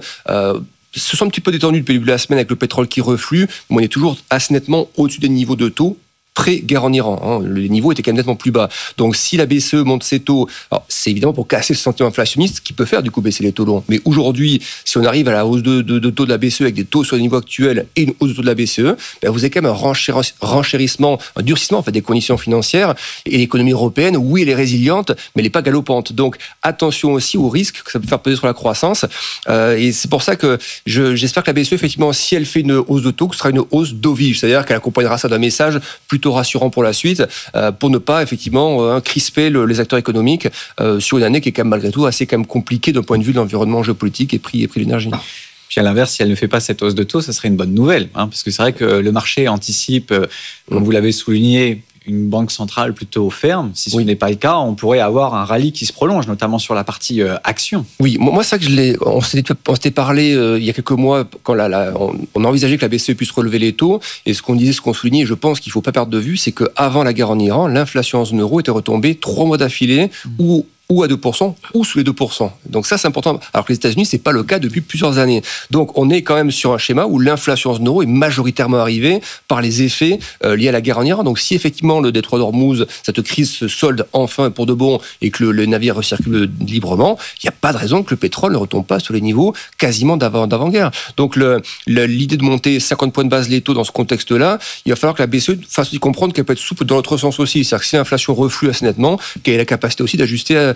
se sont un petit peu détendus depuis le début de la semaine avec le pétrole qui reflue, mais on est toujours assez nettement au-dessus des niveaux de taux pré-guerre en Iran. Les niveaux étaient quand même nettement plus bas. Donc si la BCE monte ses taux, alors c'est évidemment pour casser ce sentiment inflationniste, qui peut faire du coup baisser les taux longs. Mais aujourd'hui, si on arrive à la hausse de taux de la BCE avec des taux sur les niveaux actuels et une hausse de taux de la BCE, vous avez quand même un renchérissement, un durcissement en fait, des conditions financières. Et l'économie européenne, oui, elle est résiliente, mais elle n'est pas galopante. Donc attention aussi aux risques que ça peut faire peser sur la croissance. Et c'est pour ça que j'espère que la BCE, effectivement, si elle fait une hausse de taux, ce sera une hausse dovige, c'est-à-dire qu'elle accompagnera ça d'un message plutôt rassurant pour la suite, pour ne pas effectivement crisper les acteurs économiques sur une année qui est quand même malgré tout assez quand même compliquée d'un point de vue de l'environnement géopolitique et prix de l'énergie. Puis à l'inverse, si elle ne fait pas cette hausse de taux, ça serait une bonne nouvelle, parce que c'est vrai que le marché anticipe, comme vous l'avez souligné, une banque centrale plutôt ferme. Si ce n'est pas le cas, on pourrait avoir un rallye qui se prolonge, notamment sur la partie action. Oui, moi ça que on s'était parlé il y a quelques mois quand on envisageait que la BCE puisse relever les taux, et ce qu'on soulignait, je pense qu'il ne faut pas perdre de vue, c'est qu'avant la guerre en Iran, l'inflation en zone euro était retombée 3 mois d'affilée ou à 2%, ou sous les 2%. Donc ça, c'est important. Alors que les États-Unis, c'est pas le cas depuis plusieurs années. Donc on est quand même sur un schéma où l'inflation en zone euro est majoritairement arrivée par les effets liés à la guerre en Iran. Donc si effectivement le détroit d'Ormuz, cette crise se solde enfin pour de bon et que le navire recircule librement, il n'y a pas de raison que le pétrole ne retombe pas sur les niveaux quasiment d'avant-guerre. Donc l'idée de monter 50 points de base les taux dans ce contexte-là, il va falloir que la BCE fasse comprendre qu'elle peut être souple dans l'autre sens aussi. C'est-à-dire que si l'inflation reflue assez nettement, qu'elle ait la capacité aussi d'ajuster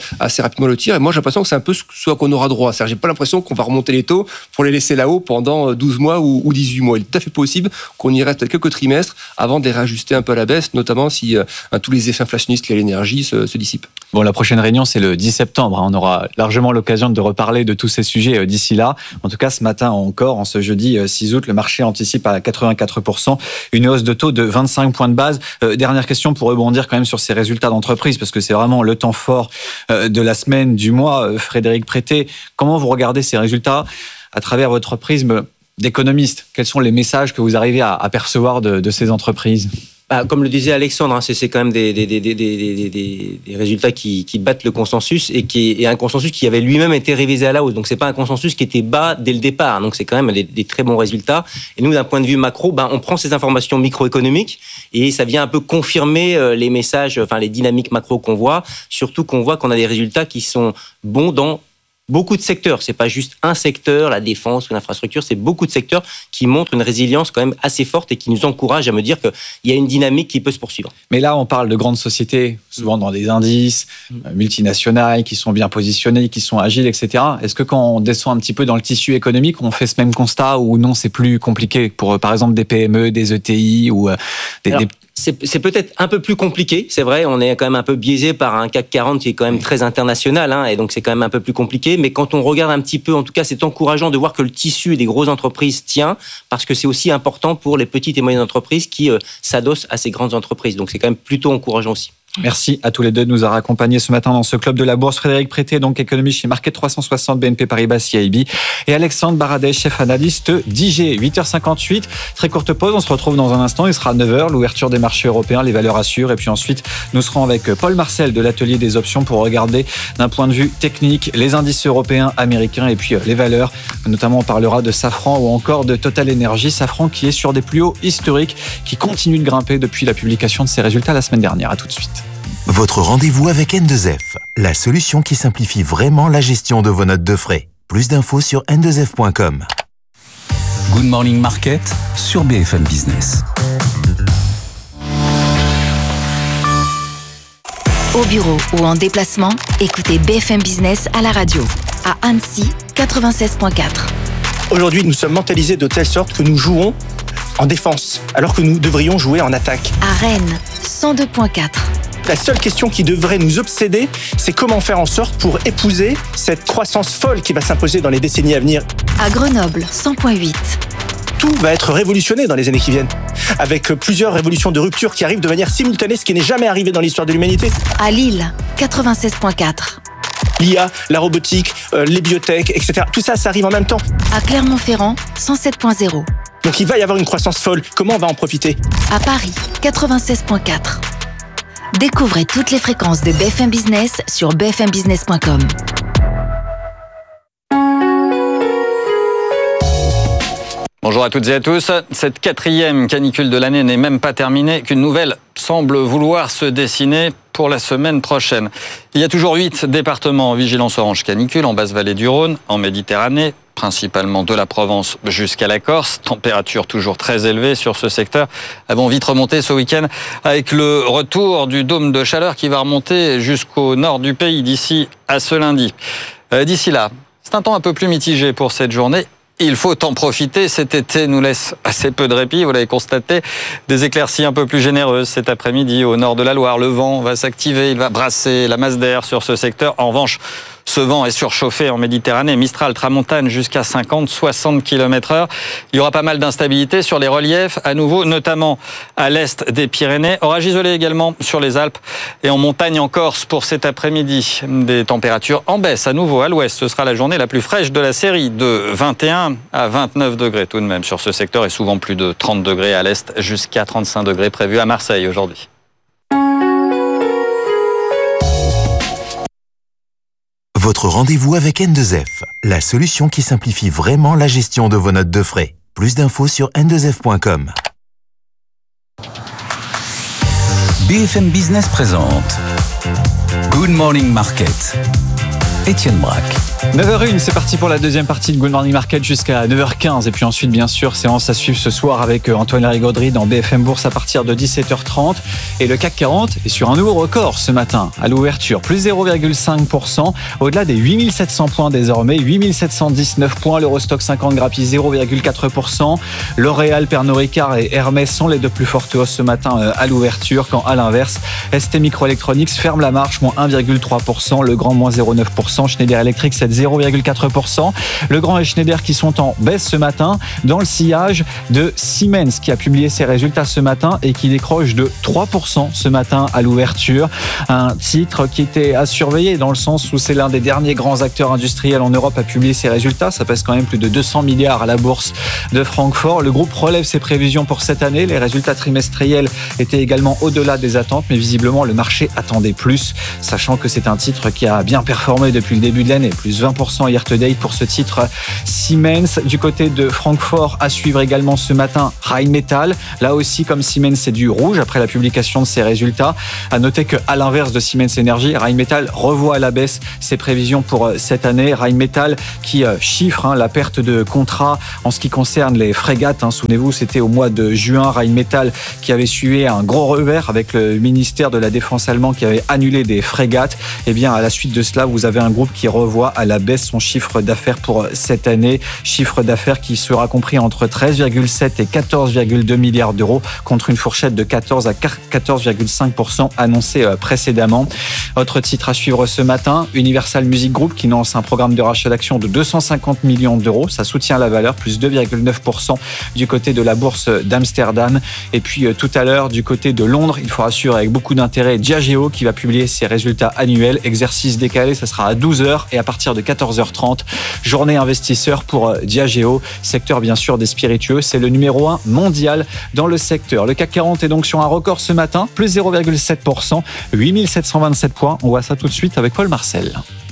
assez rapidement le tir. Et moi, j'ai l'impression que c'est un peu ce à quoi on aura droit. C'est-à-dire, j'ai pas l'impression qu'on va remonter les taux pour les laisser là-haut pendant 12 mois ou 18 mois. Il est tout à fait possible qu'on y reste quelques trimestres avant de les réajuster un peu à la baisse, notamment si tous les effets inflationnistes liés à l'énergie se dissipent. Bon, la prochaine réunion, c'est le 10 septembre. On aura largement l'occasion de reparler de tous ces sujets d'ici là. En tout cas, ce matin encore, en ce jeudi 6 août, le marché anticipe à 84% une hausse de taux de 25 points de base. Dernière question pour rebondir quand même sur ces résultats d'entreprise, parce que c'est vraiment le temps fort de la semaine, du mois. Frédéric Prété, comment vous regardez ces résultats à travers votre prisme d'économiste? Quels sont les messages que vous arrivez à percevoir de ces entreprises? Comme le disait Alexandre, c'est quand même des résultats qui battent le consensus et un consensus qui avait lui-même été révisé à la hausse. Donc c'est pas un consensus qui était bas dès le départ. Donc c'est quand même des très bons résultats. Et nous, d'un point de vue macro, on prend ces informations microéconomiques et ça vient un peu confirmer les messages, les dynamiques macro qu'on voit. Surtout qu'on voit qu'on a des résultats qui sont bons dans beaucoup de secteurs. C'est pas juste un secteur, la défense ou l'infrastructure, c'est beaucoup de secteurs qui montrent une résilience quand même assez forte et qui nous encouragent à me dire qu'il y a une dynamique qui peut se poursuivre. Mais là, on parle de grandes sociétés, souvent dans des indices multinationales, qui sont bien positionnées, qui sont agiles, etc. Est-ce que quand on descend un petit peu dans le tissu économique, on fait ce même constat ou non, c'est plus compliqué pour, par exemple, des PME, des ETI ou des... C'est peut-être un peu plus compliqué, c'est vrai, on est quand même un peu biaisé par un CAC 40 qui est quand même très international, et donc c'est quand même un peu plus compliqué, mais quand on regarde un petit peu, en tout cas c'est encourageant de voir que le tissu des grosses entreprises tient, parce que c'est aussi important pour les petites et moyennes entreprises qui s'adossent à ces grandes entreprises, donc c'est quand même plutôt encourageant aussi. Merci à tous les deux de nous avoir accompagnés ce matin dans ce club de la bourse. Frédéric Prété, donc économiste chez Market 360, BNP Paribas, CIB, et Alexandre Baradez, chef analyste d'IG. 8h58, très courte pause, on se retrouve dans un instant, il sera 9h, l'ouverture des marchés européens, les valeurs assurent, et puis ensuite nous serons avec Paul Marcel de l'atelier des options pour regarder d'un point de vue technique les indices européens, américains et puis les valeurs. Notamment on parlera de Safran ou encore de Total Energy. Safran qui est sur des plus hauts historiques, qui continue de grimper depuis la publication de ses résultats la semaine dernière. À tout de suite. Votre rendez-vous avec N2F, la solution qui simplifie vraiment la gestion de vos notes de frais. Plus d'infos sur n2f.com. Good Morning Market sur BFM Business. Au bureau ou en déplacement, écoutez BFM Business à la radio. À Annecy, 96.4. Aujourd'hui, nous sommes mentalisés de telle sorte que nous jouons en défense, alors que nous devrions jouer en attaque. À Rennes, 102.4. La seule question qui devrait nous obséder, c'est comment faire en sorte pour épouser cette croissance folle qui va s'imposer dans les décennies à venir. À Grenoble, 100.8. Tout va être révolutionné dans les années qui viennent, avec plusieurs révolutions de rupture qui arrivent de manière simultanée, ce qui n'est jamais arrivé dans l'histoire de l'humanité. À Lille, 96.4. L'IA, la robotique, les biotech, etc. Tout ça, ça arrive en même temps. À Clermont-Ferrand, 107.0. Donc il va y avoir une croissance folle. Comment on va en profiter? À Paris, 96.4. Découvrez toutes les fréquences de BFM Business sur bfmbusiness.com. Bonjour à toutes et à tous. Cette 4e canicule de l'année n'est même pas terminée qu'une nouvelle semble vouloir se dessiner pour la semaine prochaine. Il y a toujours 8 départements en vigilance orange canicule en Basse-Vallée du Rhône, en Méditerranée, principalement de la Provence jusqu'à la Corse. Température toujours très élevée sur ce secteur. Elles vont vite remonter ce week-end avec le retour du dôme de chaleur qui va remonter jusqu'au nord du pays d'ici à ce lundi. D'ici là, c'est un temps un peu plus mitigé pour cette journée. Il faut en profiter, cet été nous laisse assez peu de répit, vous l'avez constaté. Des éclaircies un peu plus généreuses cet après-midi au nord de la Loire. Le vent va s'activer, il va brasser la masse d'air sur ce secteur. En revanche, ce vent est surchauffé en Méditerranée, Mistral, Tramontane jusqu'à 50-60 km/h. Il y aura pas mal d'instabilité sur les reliefs, à nouveau, notamment à l'est des Pyrénées. Orage isolé également sur les Alpes et en montagne en Corse pour cet après-midi. Des températures en baisse à nouveau à l'ouest. Ce sera la journée la plus fraîche de la série, de 21 à 29 degrés tout de même sur ce secteur et souvent plus de 30 degrés à l'est, jusqu'à 35 degrés prévus à Marseille aujourd'hui. Votre rendez-vous avec N2F, la solution qui simplifie vraiment la gestion de vos notes de frais. Plus d'infos sur n2f.com. BFM Business présente Good Morning Market. Étienne Braque. 9h01, c'est parti pour la deuxième partie de Good Morning Market jusqu'à 9h15. Et puis ensuite, bien sûr, séance à suivre ce soir avec Antoine Larigauderie dans BFM Bourse à partir de 17h30. Et le CAC 40 est sur un nouveau record ce matin à l'ouverture, plus 0,5%, au-delà des 8700 points désormais, 8719 points. L'Eurostock 50 grappille 0,4%. L'Oréal, Pernod Ricard et Hermès sont les deux plus fortes hausses ce matin à l'ouverture, quand à l'inverse, ST Microelectronics ferme la marche, moins 1,3%, le grand moins 0,9%, Schneider Electric c'est 0,4%. Le grand et Schneider qui sont en baisse ce matin, dans le sillage de Siemens qui a publié ses résultats ce matin et qui décroche de 3% ce matin à l'ouverture. Un titre qui était à surveiller dans le sens où c'est l'un des derniers grands acteurs industriels en Europe à publier ses résultats. Ça pèse quand même plus de 200 milliards à la bourse de Francfort. Le groupe relève ses prévisions pour cette année. Les résultats trimestriels étaient également au-delà des attentes, mais visiblement le marché attendait plus, sachant que c'est un titre qui a bien performé depuis le début de l'année, plus 20% year to date pour ce titre Siemens. Du côté de Francfort, à suivre également ce matin Rheinmetall. Là aussi, comme Siemens, c'est du rouge après la publication de ses résultats. À noter qu'à l'inverse de Siemens Energy, Rheinmetall revoit à la baisse ses prévisions pour cette année. Rheinmetall qui chiffre la perte de contrats en ce qui concerne les frégates. Souvenez-vous, c'était au mois de juin, Rheinmetall qui avait suivi un gros revers avec le ministère de la Défense allemand qui avait annulé des frégates. Et bien, à la suite de cela, vous avez un groupe qui revoit à la baisse son chiffre d'affaires pour cette année. Chiffre d'affaires qui sera compris entre 13,7 et 14,2 milliards d'euros contre une fourchette de 14 à 14,5% annoncée précédemment. Autre titre à suivre ce matin, Universal Music Group qui lance un programme de rachat d'actions de 250 millions d'euros. Ça soutient la valeur, plus 2,9% du côté de la bourse d'Amsterdam. Et puis tout à l'heure, du côté de Londres, il faudra suivre avec beaucoup d'intérêt Diageo qui va publier ses résultats annuels. Exercice décalé, ça sera à 12h et à partir de 14h30, journée investisseur pour Diageo, secteur bien sûr des spiritueux. C'est le numéro 1 mondial dans le secteur. Le CAC 40 est donc sur un record ce matin, plus 0,7%, 8727 points. On voit ça tout de suite avec Paul Marcel.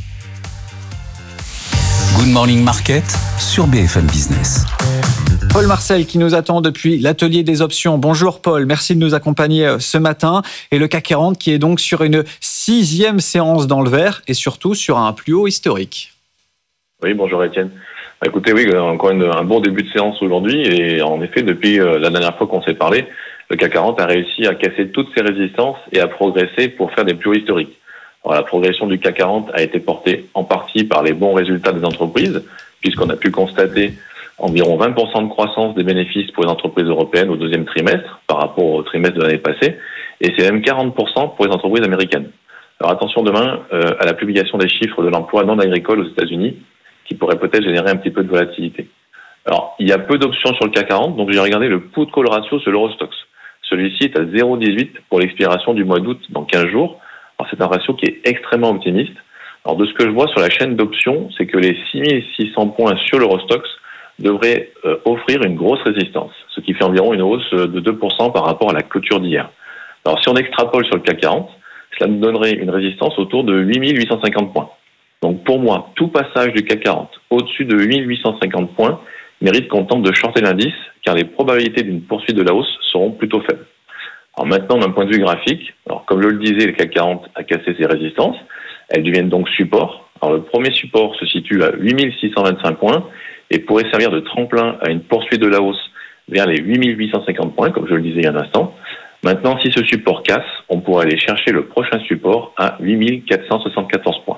Good Morning Market sur BFM Business. Paul Marcel qui nous attend depuis l'atelier des options. Bonjour Paul, merci de nous accompagner ce matin. Et le CAC 40 qui est donc sur une 6e séance dans le vert et surtout sur un plus haut historique. Oui, bonjour Étienne. Écoutez, oui, encore un bon début de séance aujourd'hui. Et en effet, depuis la dernière fois qu'on s'est parlé, le CAC 40 a réussi à casser toutes ses résistances et à progresser pour faire des plus hauts historiques. Alors, la progression du CAC 40 a été portée en partie par les bons résultats des entreprises, puisqu'on a pu constater environ 20% de croissance des bénéfices pour les entreprises européennes au deuxième trimestre par rapport au trimestre de l'année passée, et c'est même 40% pour les entreprises américaines. Alors attention demain à la publication des chiffres de l'emploi non agricole aux États-Unis, qui pourrait peut-être générer un petit peu de volatilité. Alors, il y a peu d'options sur le CAC 40, donc j'ai regardé le put-call ratio sur l'Eurostoxx. Celui-ci est à 0,18 pour l'expiration du mois d'août dans 15 jours. Alors, c'est un ratio qui est extrêmement optimiste. Alors, de ce que je vois sur la chaîne d'options, c'est que les 6600 points sur l'Eurostoxx devraient offrir une grosse résistance, ce qui fait environ une hausse de 2% par rapport à la clôture d'hier. Alors, si on extrapole sur le CAC 40, cela nous donnerait une résistance autour de 8850 points. Donc, pour moi, tout passage du CAC 40 au-dessus de 8850 points mérite qu'on tente de shorter l'indice, car les probabilités d'une poursuite de la hausse seront plutôt faibles. Alors maintenant, d'un point de vue graphique, alors comme je le disais, le CAC 40 a cassé ses résistances. Elles deviennent donc support. Alors le premier support se situe à 8625 points et pourrait servir de tremplin à une poursuite de la hausse vers les 8850 points, comme je le disais il y a un instant. Maintenant, si ce support casse, on pourrait aller chercher le prochain support à 8474 points.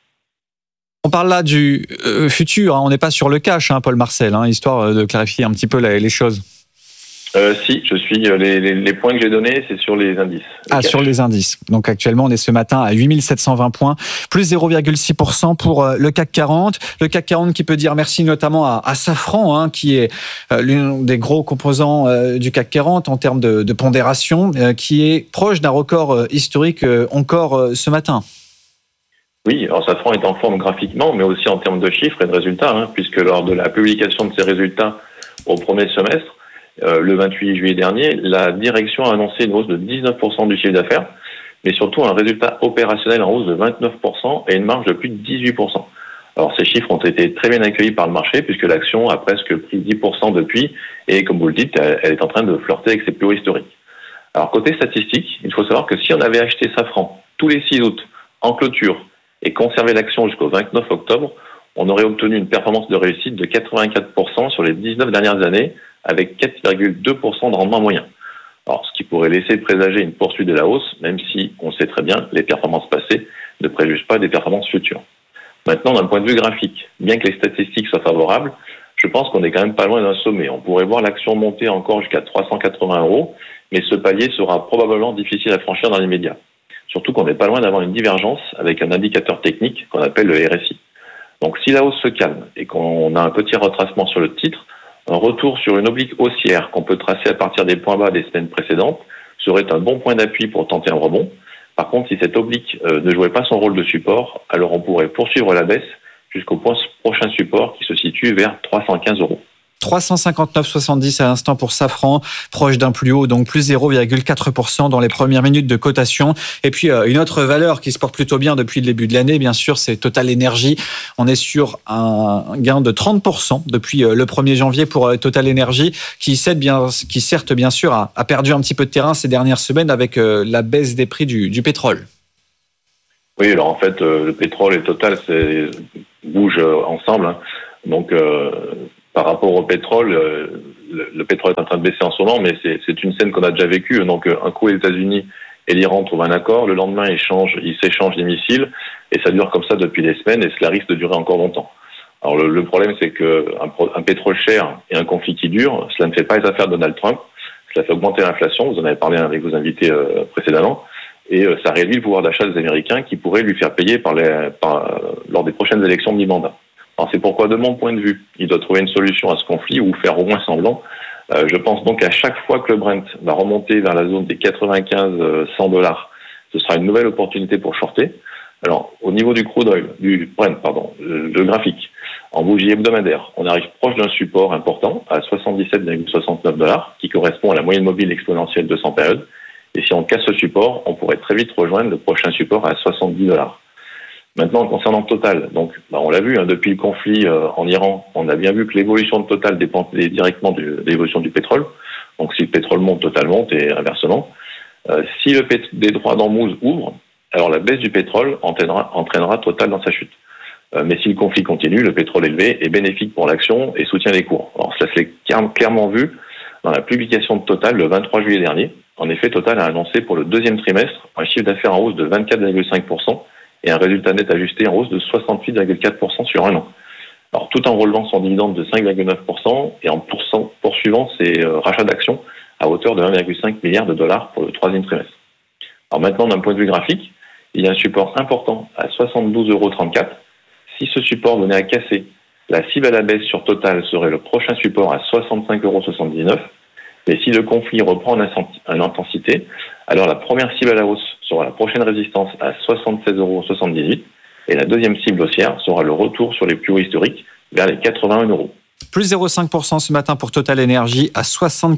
On parle là du futur, on n'est pas sur le cash, Paul Marcel, histoire de clarifier un petit peu les choses. Si, je suis les points que j'ai donnés, c'est sur les indices. Sur les indices. Donc actuellement, on est ce matin à 8720 points, plus 0,6% pour le CAC 40. Le CAC 40 qui peut dire merci notamment à Safran, qui est l'un des gros composants du CAC 40 en termes de pondération, qui est proche d'un record historique encore ce matin. Oui, alors Safran est en forme graphiquement, mais aussi en termes de chiffres et de résultats, puisque lors de la publication de ces résultats au premier semestre, le 28 juillet dernier, la direction a annoncé une hausse de 19% du chiffre d'affaires, mais surtout un résultat opérationnel en hausse de 29% et une marge de plus de 18%. Alors ces chiffres ont été très bien accueillis par le marché, puisque l'action a presque pris 10% depuis, et comme vous le dites, elle est en train de flirter avec ses plus hauts historiques. Alors côté statistique, il faut savoir que si on avait acheté Safran tous les 6 août en clôture, et conservé l'action jusqu'au 29 octobre, on aurait obtenu une performance de réussite de 84% sur les 19 dernières années, avec 4,2% de rendement moyen. Alors, ce qui pourrait laisser présager une poursuite de la hausse, même si, on sait très bien, les performances passées ne préjugent pas des performances futures. Maintenant, d'un point de vue graphique, bien que les statistiques soient favorables, je pense qu'on est quand même pas loin d'un sommet. On pourrait voir l'action monter encore jusqu'à 380 €, mais ce palier sera probablement difficile à franchir dans l'immédiat. Surtout qu'on n'est pas loin d'avoir une divergence avec un indicateur technique qu'on appelle le RSI. Donc si la hausse se calme et qu'on a un petit retracement sur le titre, un retour sur une oblique haussière qu'on peut tracer à partir des points bas des semaines précédentes serait un bon point d'appui pour tenter un rebond. Par contre, si cette oblique ne jouait pas son rôle de support, alors on pourrait poursuivre la baisse jusqu'au prochain support qui se situe vers 315 €. 359,70 à l'instant pour Safran, proche d'un plus haut, donc plus 0,4% dans les premières minutes de cotation. Et puis une autre valeur qui se porte plutôt bien depuis le début de l'année, bien sûr, c'est Total Energy. On est sur un gain de 30% depuis le 1er janvier pour Total Energy, qui certes bien sûr a perdu un petit peu de terrain ces dernières semaines avec la baisse des prix du pétrole. Oui, alors en fait, le pétrole et Total bougent ensemble, hein. Donc par rapport au pétrole, le pétrole est en train de baisser en ce moment, mais c'est une scène qu'on a déjà vécue. Donc, un coup, les États-Unis et l'Iran trouvent un accord, le lendemain, ils s'échangent des missiles, et ça dure comme ça depuis des semaines, et cela risque de durer encore longtemps. Alors, le problème, c'est qu'un pétrole cher et un conflit qui dure, cela ne fait pas les affaires de Donald Trump. Cela fait augmenter l'inflation. Vous en avez parlé avec vos invités précédemment, et ça réduit le pouvoir d'achat des Américains qui pourraient lui faire payer lors des prochaines élections de mi-mandat. Alors c'est pourquoi, de mon point de vue, il doit trouver une solution à ce conflit ou faire au moins semblant. Je pense donc à chaque fois que le Brent va remonter vers la zone des 95-100 $, ce sera une nouvelle opportunité pour shorter. Alors, au niveau du crude oil, du Brent, le graphique, en bougie hebdomadaire, on arrive proche d'un support important à 77,69 $, qui correspond à la moyenne mobile exponentielle de 100 périodes. Et si on casse ce support, on pourrait très vite rejoindre le prochain support à 70 $. Maintenant, concernant Total, donc, on l'a vu, depuis le conflit en Iran, on a bien vu que l'évolution de Total dépendait directement de l'évolution du pétrole. Donc, si le pétrole monte, Total monte et inversement. Si le détroit d'Ormuz ouvre, alors la baisse du pétrole entraînera Total dans sa chute. Mais si le conflit continue, le pétrole élevé est bénéfique pour l'action et soutient les cours. Alors, cela s'est clairement vu dans la publication de Total le 23 juillet dernier. En effet, Total a annoncé pour le deuxième trimestre un chiffre d'affaires en hausse de 24,5%. Et un résultat net ajusté en hausse de 68,4% sur un an. Alors, tout en relevant son dividende de 5,9% et en poursuivant ses rachats d'actions à hauteur de 1,5 milliard $ pour le troisième trimestre. Alors maintenant, d'un point de vue graphique, il y a un support important à 72,34 €. Si ce support venait à casser, la cible à la baisse sur Total serait le prochain support à 65,79 €. Mais si le conflit reprend en intensité, alors la première cible à la hausse sera la prochaine résistance à 76,78 € et la deuxième cible haussière sera le retour sur les plus hauts historiques vers les 81 €. Plus 0,5% ce matin pour Total Energy à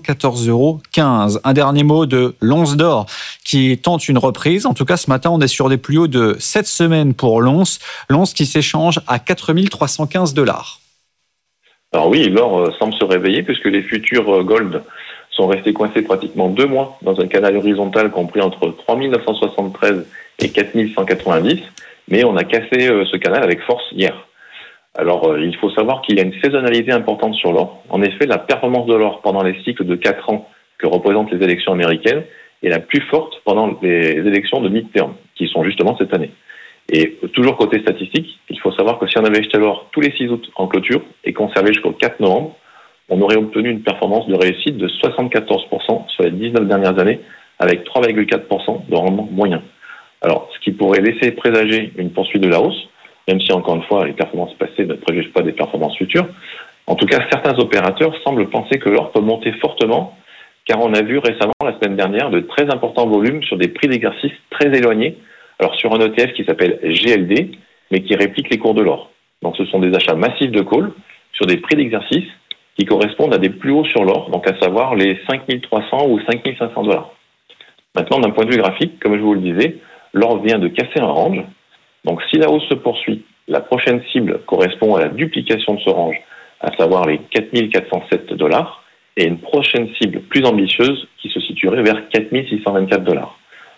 74,15 €. Un dernier mot de l'once d'or qui tente une reprise. En tout cas, ce matin, on est sur des plus hauts de 7 semaines pour l'once. L'once qui s'échange à 4 315 $. Alors oui, l'or semble se réveiller puisque les futurs gold sont restés coincés pratiquement 2 mois dans un canal horizontal compris entre 3 973 et 4 190, mais on a cassé ce canal avec force hier. Alors, il faut savoir qu'il y a une saisonnalité importante sur l'or. En effet, la performance de l'or pendant les cycles de 4 ans que représentent les élections américaines est la plus forte pendant les élections de mid-term, qui sont justement cette année. Et toujours côté statistique, il faut savoir que si on avait acheté l'or tous les 6 août en clôture et conservé jusqu'au 4 novembre, on aurait obtenu une performance de réussite de 74% sur les 19 dernières années, avec 3,4% de rendement moyen. Alors, ce qui pourrait laisser présager une poursuite de la hausse, même si, encore une fois, les performances passées ne préjugent pas des performances futures. En tout cas, certains opérateurs semblent penser que l'or peut monter fortement, car on a vu récemment, la semaine dernière, de très importants volumes sur des prix d'exercice très éloignés, alors sur un ETF qui s'appelle GLD, mais qui réplique les cours de l'or. Donc, ce sont des achats massifs de call sur des prix d'exercice qui correspondent à des plus hauts sur l'or, donc à savoir les 5 300 ou 5 500 $. Maintenant, d'un point de vue graphique, comme je vous le disais, l'or vient de casser un range. Donc, si la hausse se poursuit, la prochaine cible correspond à la duplication de ce range, à savoir les 4 407 $, et une prochaine cible plus ambitieuse qui se situerait vers 4 624 $.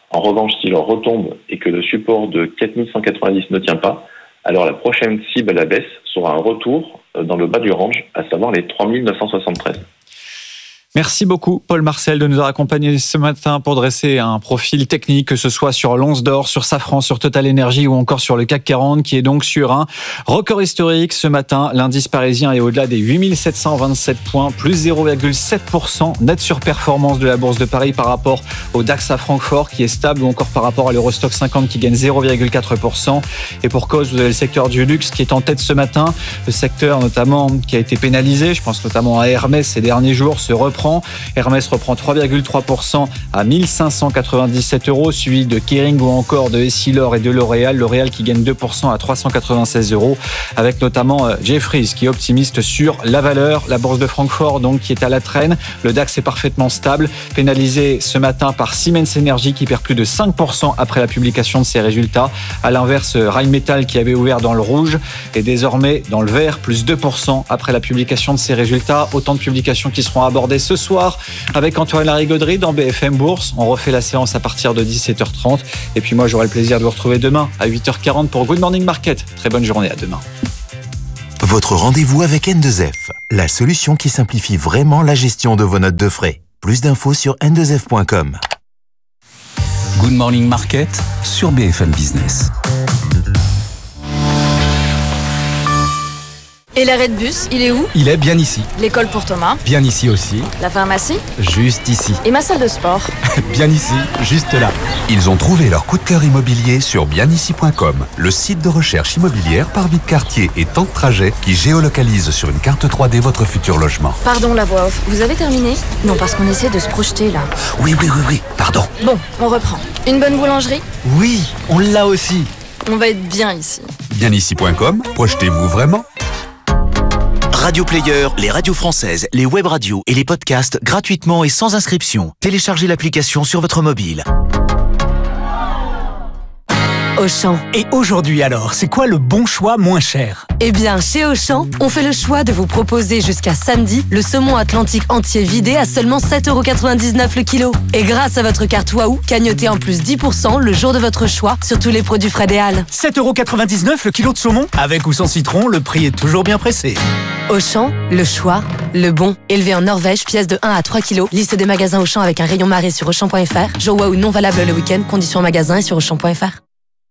En revanche, s'il retombe et que le support de 4190 ne tient pas, alors la prochaine cible à la baisse sera un retour dans le bas du range, à savoir les 3973. Merci beaucoup Paul Marcel de nous avoir accompagnés ce matin pour dresser un profil technique, que ce soit sur l'once d'or, sur Safran, sur Total Energy ou encore sur le CAC 40 qui est donc sur un record historique ce matin. L'indice parisien est au-delà des 8727 points, plus 0,7% net surperformance de la Bourse de Paris par rapport au DAX à Francfort qui est stable ou encore par rapport à l'Eurostoxx 50 qui gagne 0,4%. Et pour cause, vous avez le secteur du luxe qui est en tête ce matin, le secteur notamment qui a été pénalisé, je pense notamment à Hermès ces derniers jours, se reprend. Hermès reprend 3,3% à 1597 €, suivi de Kering ou encore de Essilor et de L'Oréal. L'Oréal qui gagne 2% à 396 €, avec notamment Jefferies qui est optimiste sur la valeur. La bourse de Francfort donc qui est à la traîne. Le DAX est parfaitement stable, pénalisé ce matin par Siemens Energy qui perd plus de 5% après la publication de ses résultats. À l'inverse, Rheinmetall qui avait ouvert dans le rouge est désormais dans le vert, plus 2% après la publication de ses résultats. Autant de publications qui seront abordées ce soir avec Antoine Larigauderie dans BFM Bourse. On refait la séance à partir de 17h30. Et puis moi, j'aurai le plaisir de vous retrouver demain à 8h40 pour Good Morning Market. Très bonne journée, à demain. Votre rendez-vous avec N2F, la solution qui simplifie vraiment la gestion de vos notes de frais. Plus d'infos sur n2f.com. Good Morning Market sur BFM Business. Et l'arrêt de bus, il est où? Il est bien ici. L'école pour Thomas? Bien ici aussi. La pharmacie? Juste ici. Et ma salle de sport? Bien ici, juste là. Ils ont trouvé leur coup de cœur immobilier sur bienici.com, le site de recherche immobilière par vie de quartier et temps de trajet qui géolocalise sur une carte 3D votre futur logement. Pardon la voix off, vous avez terminé? Non, parce qu'on essaie de se projeter là. Oui, pardon. Bon, on reprend. Une bonne boulangerie? Oui, on l'a aussi. On va être bien ici. Bienici.com, projetez-vous vraiment? Radio Player, les radios françaises, les web radios et les podcasts gratuitement et sans inscription. Téléchargez l'application sur votre mobile. Auchan. Et aujourd'hui alors, c'est quoi le bon choix moins cher? Eh bien, chez Auchan, on fait le choix de vous proposer jusqu'à samedi le saumon atlantique entier vidé à seulement 7,99 € le kilo. Et grâce à votre carte Waouh, cagnotez en plus 10% le jour de votre choix sur tous les produits Fred et Halles. 7,99 € le kilo de saumon? Avec ou sans citron, le prix est toujours bien pressé. Auchan, le choix, le bon. Élevé en Norvège, pièce de 1 à 3 kilos. Liste des magasins Auchan avec un rayon marée sur Auchan.fr. Jour Waouh non valable le week-end. Conditions en magasin et sur Auchan.fr.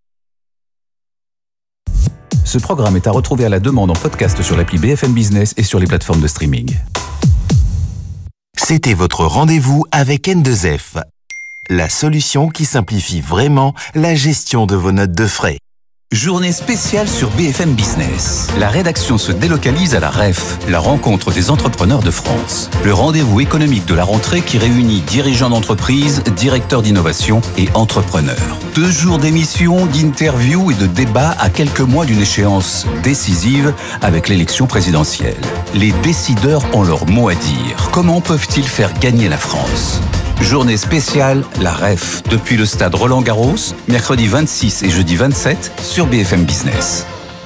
Ce programme est à retrouver à la demande en podcast sur l'appli BFM Business et sur les plateformes de streaming. C'était votre rendez-vous avec N2F, la solution qui simplifie vraiment la gestion de vos notes de frais. Journée spéciale sur BFM Business. La rédaction se délocalise à la REF, la rencontre des entrepreneurs de France. Le rendez-vous économique de la rentrée qui réunit dirigeants d'entreprise, directeurs d'innovation et entrepreneurs. 2 jours d'émissions, d'interviews et de débats à quelques mois d'une échéance décisive avec l'élection présidentielle. Les décideurs ont leur mot à dire. Comment peuvent-ils faire gagner la France ? Journée spéciale, la REF, depuis le stade Roland-Garros, mercredi 26 et jeudi 27 sur BFM Business.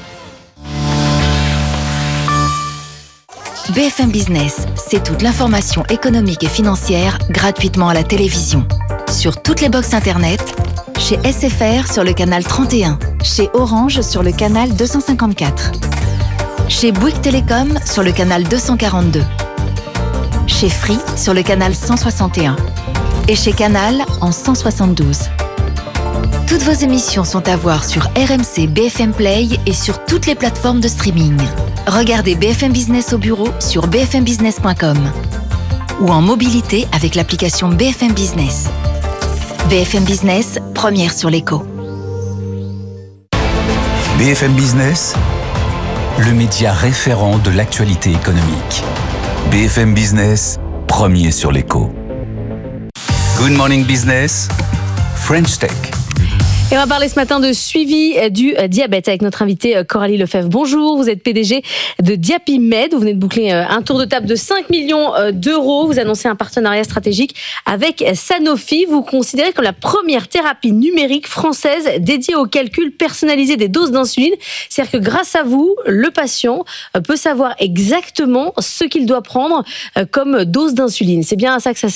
BFM Business, c'est toute l'information économique et financière gratuitement à la télévision. Sur toutes les box internet, chez SFR sur le canal 31, chez Orange sur le canal 254, chez Bouygues Télécom sur le canal 242, chez Free sur le canal 161 et chez Canal en 172. Toutes vos émissions sont à voir sur RMC BFM Play et sur toutes les plateformes de streaming. Regardez BFM Business au bureau sur bfmbusiness.com ou en mobilité avec l'application BFM Business. BFM Business, première sur l'écho. BFM Business, le média référent de l'actualité économique. BFM Business, premier sur l'écho. Good Morning Business, French Tech. Et on va parler ce matin de suivi du diabète avec notre invitée Coralie Lefebvre. Bonjour, vous êtes PDG de Diapimed. Vous venez de boucler un tour de table de 5 millions d'euros. Vous annoncez un partenariat stratégique avec Sanofi. Vous considérez comme la première thérapie numérique française dédiée au calcul personnalisé des doses d'insuline. C'est-à-dire que grâce à vous, le patient peut savoir exactement ce qu'il doit prendre comme dose d'insuline. C'est bien à ça que ça sert.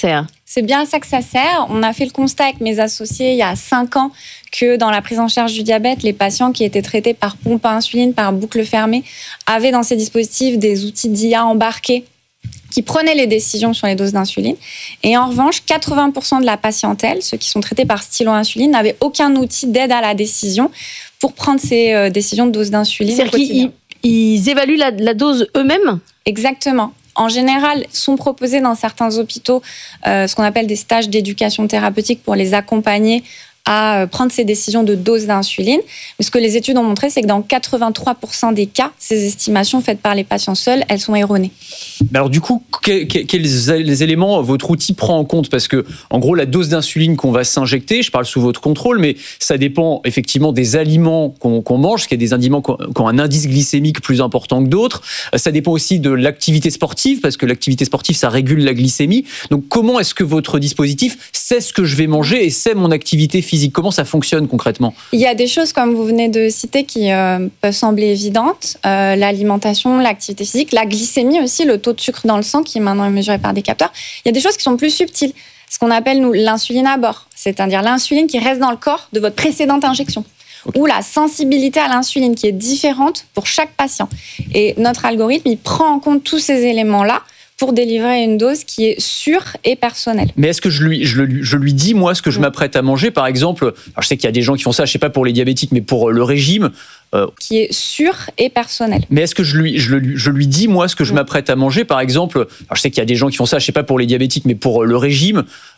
C'est bien à ça que ça sert. On a fait le constat avec mes associés il y a 5 ans que dans la prise en charge du diabète, les patients qui étaient traités par pompe à insuline, par boucle fermée, avaient dans ces dispositifs des outils d'IA embarqués qui prenaient les décisions sur les doses d'insuline. Et en revanche, 80% de la patientèle, ceux qui sont traités par stylo insuline, n'avaient aucun outil d'aide à la décision pour prendre ces décisions de dose d'insuline. C'est-à-dire qu'ils évaluent la dose eux-mêmes ? Exactement. En général, sont proposés dans certains hôpitaux ce qu'on appelle des stages d'éducation thérapeutique pour les accompagner à prendre ces décisions de dose d'insuline. Mais ce que les études ont montré, c'est que dans 83% des cas, ces estimations faites par les patients seuls, elles sont erronées. Alors du coup, quels éléments votre outil prend en compte ? Parce que, en gros, la dose d'insuline qu'on va s'injecter, je parle sous votre contrôle, mais ça dépend effectivement des aliments qu'on mange, parce qu'il y a des aliments qui ont un indice glycémique plus important que d'autres. Ça dépend aussi de l'activité sportive, parce que l'activité sportive, ça régule la glycémie. Donc comment est-ce que votre dispositif sait ce que je vais manger et sait mon activité physique ? Comment ça fonctionne concrètement ? Il y a des choses, comme vous venez de citer, qui peuvent sembler évidentes. L'alimentation, l'activité physique, la glycémie aussi, le taux de sucre dans le sang qui maintenant est mesuré par des capteurs. Il y a des choses qui sont plus subtiles. Ce qu'on appelle, nous, l'insuline à bord. C'est-à-dire l'insuline qui reste dans le corps de votre précédente injection. Ou la sensibilité à l'insuline qui est différente pour chaque patient. Et notre algorithme, il prend en compte tous ces éléments-là pour délivrer une dose qui est sûre et personnelle. Mais est-ce que je lui dis, moi, ce que je m'apprête à manger, par exemple, alors je sais qu'il y a des gens qui font ça, je sais pas pour les diabétiques, mais pour le régime. Qui est sûre et personnelle. Mais est-ce que je lui dis, moi, ce que je m'apprête à manger, par exemple, alors je sais qu'il y a des gens qui font ça, je sais pas pour les diabétiques, mais pour le régime.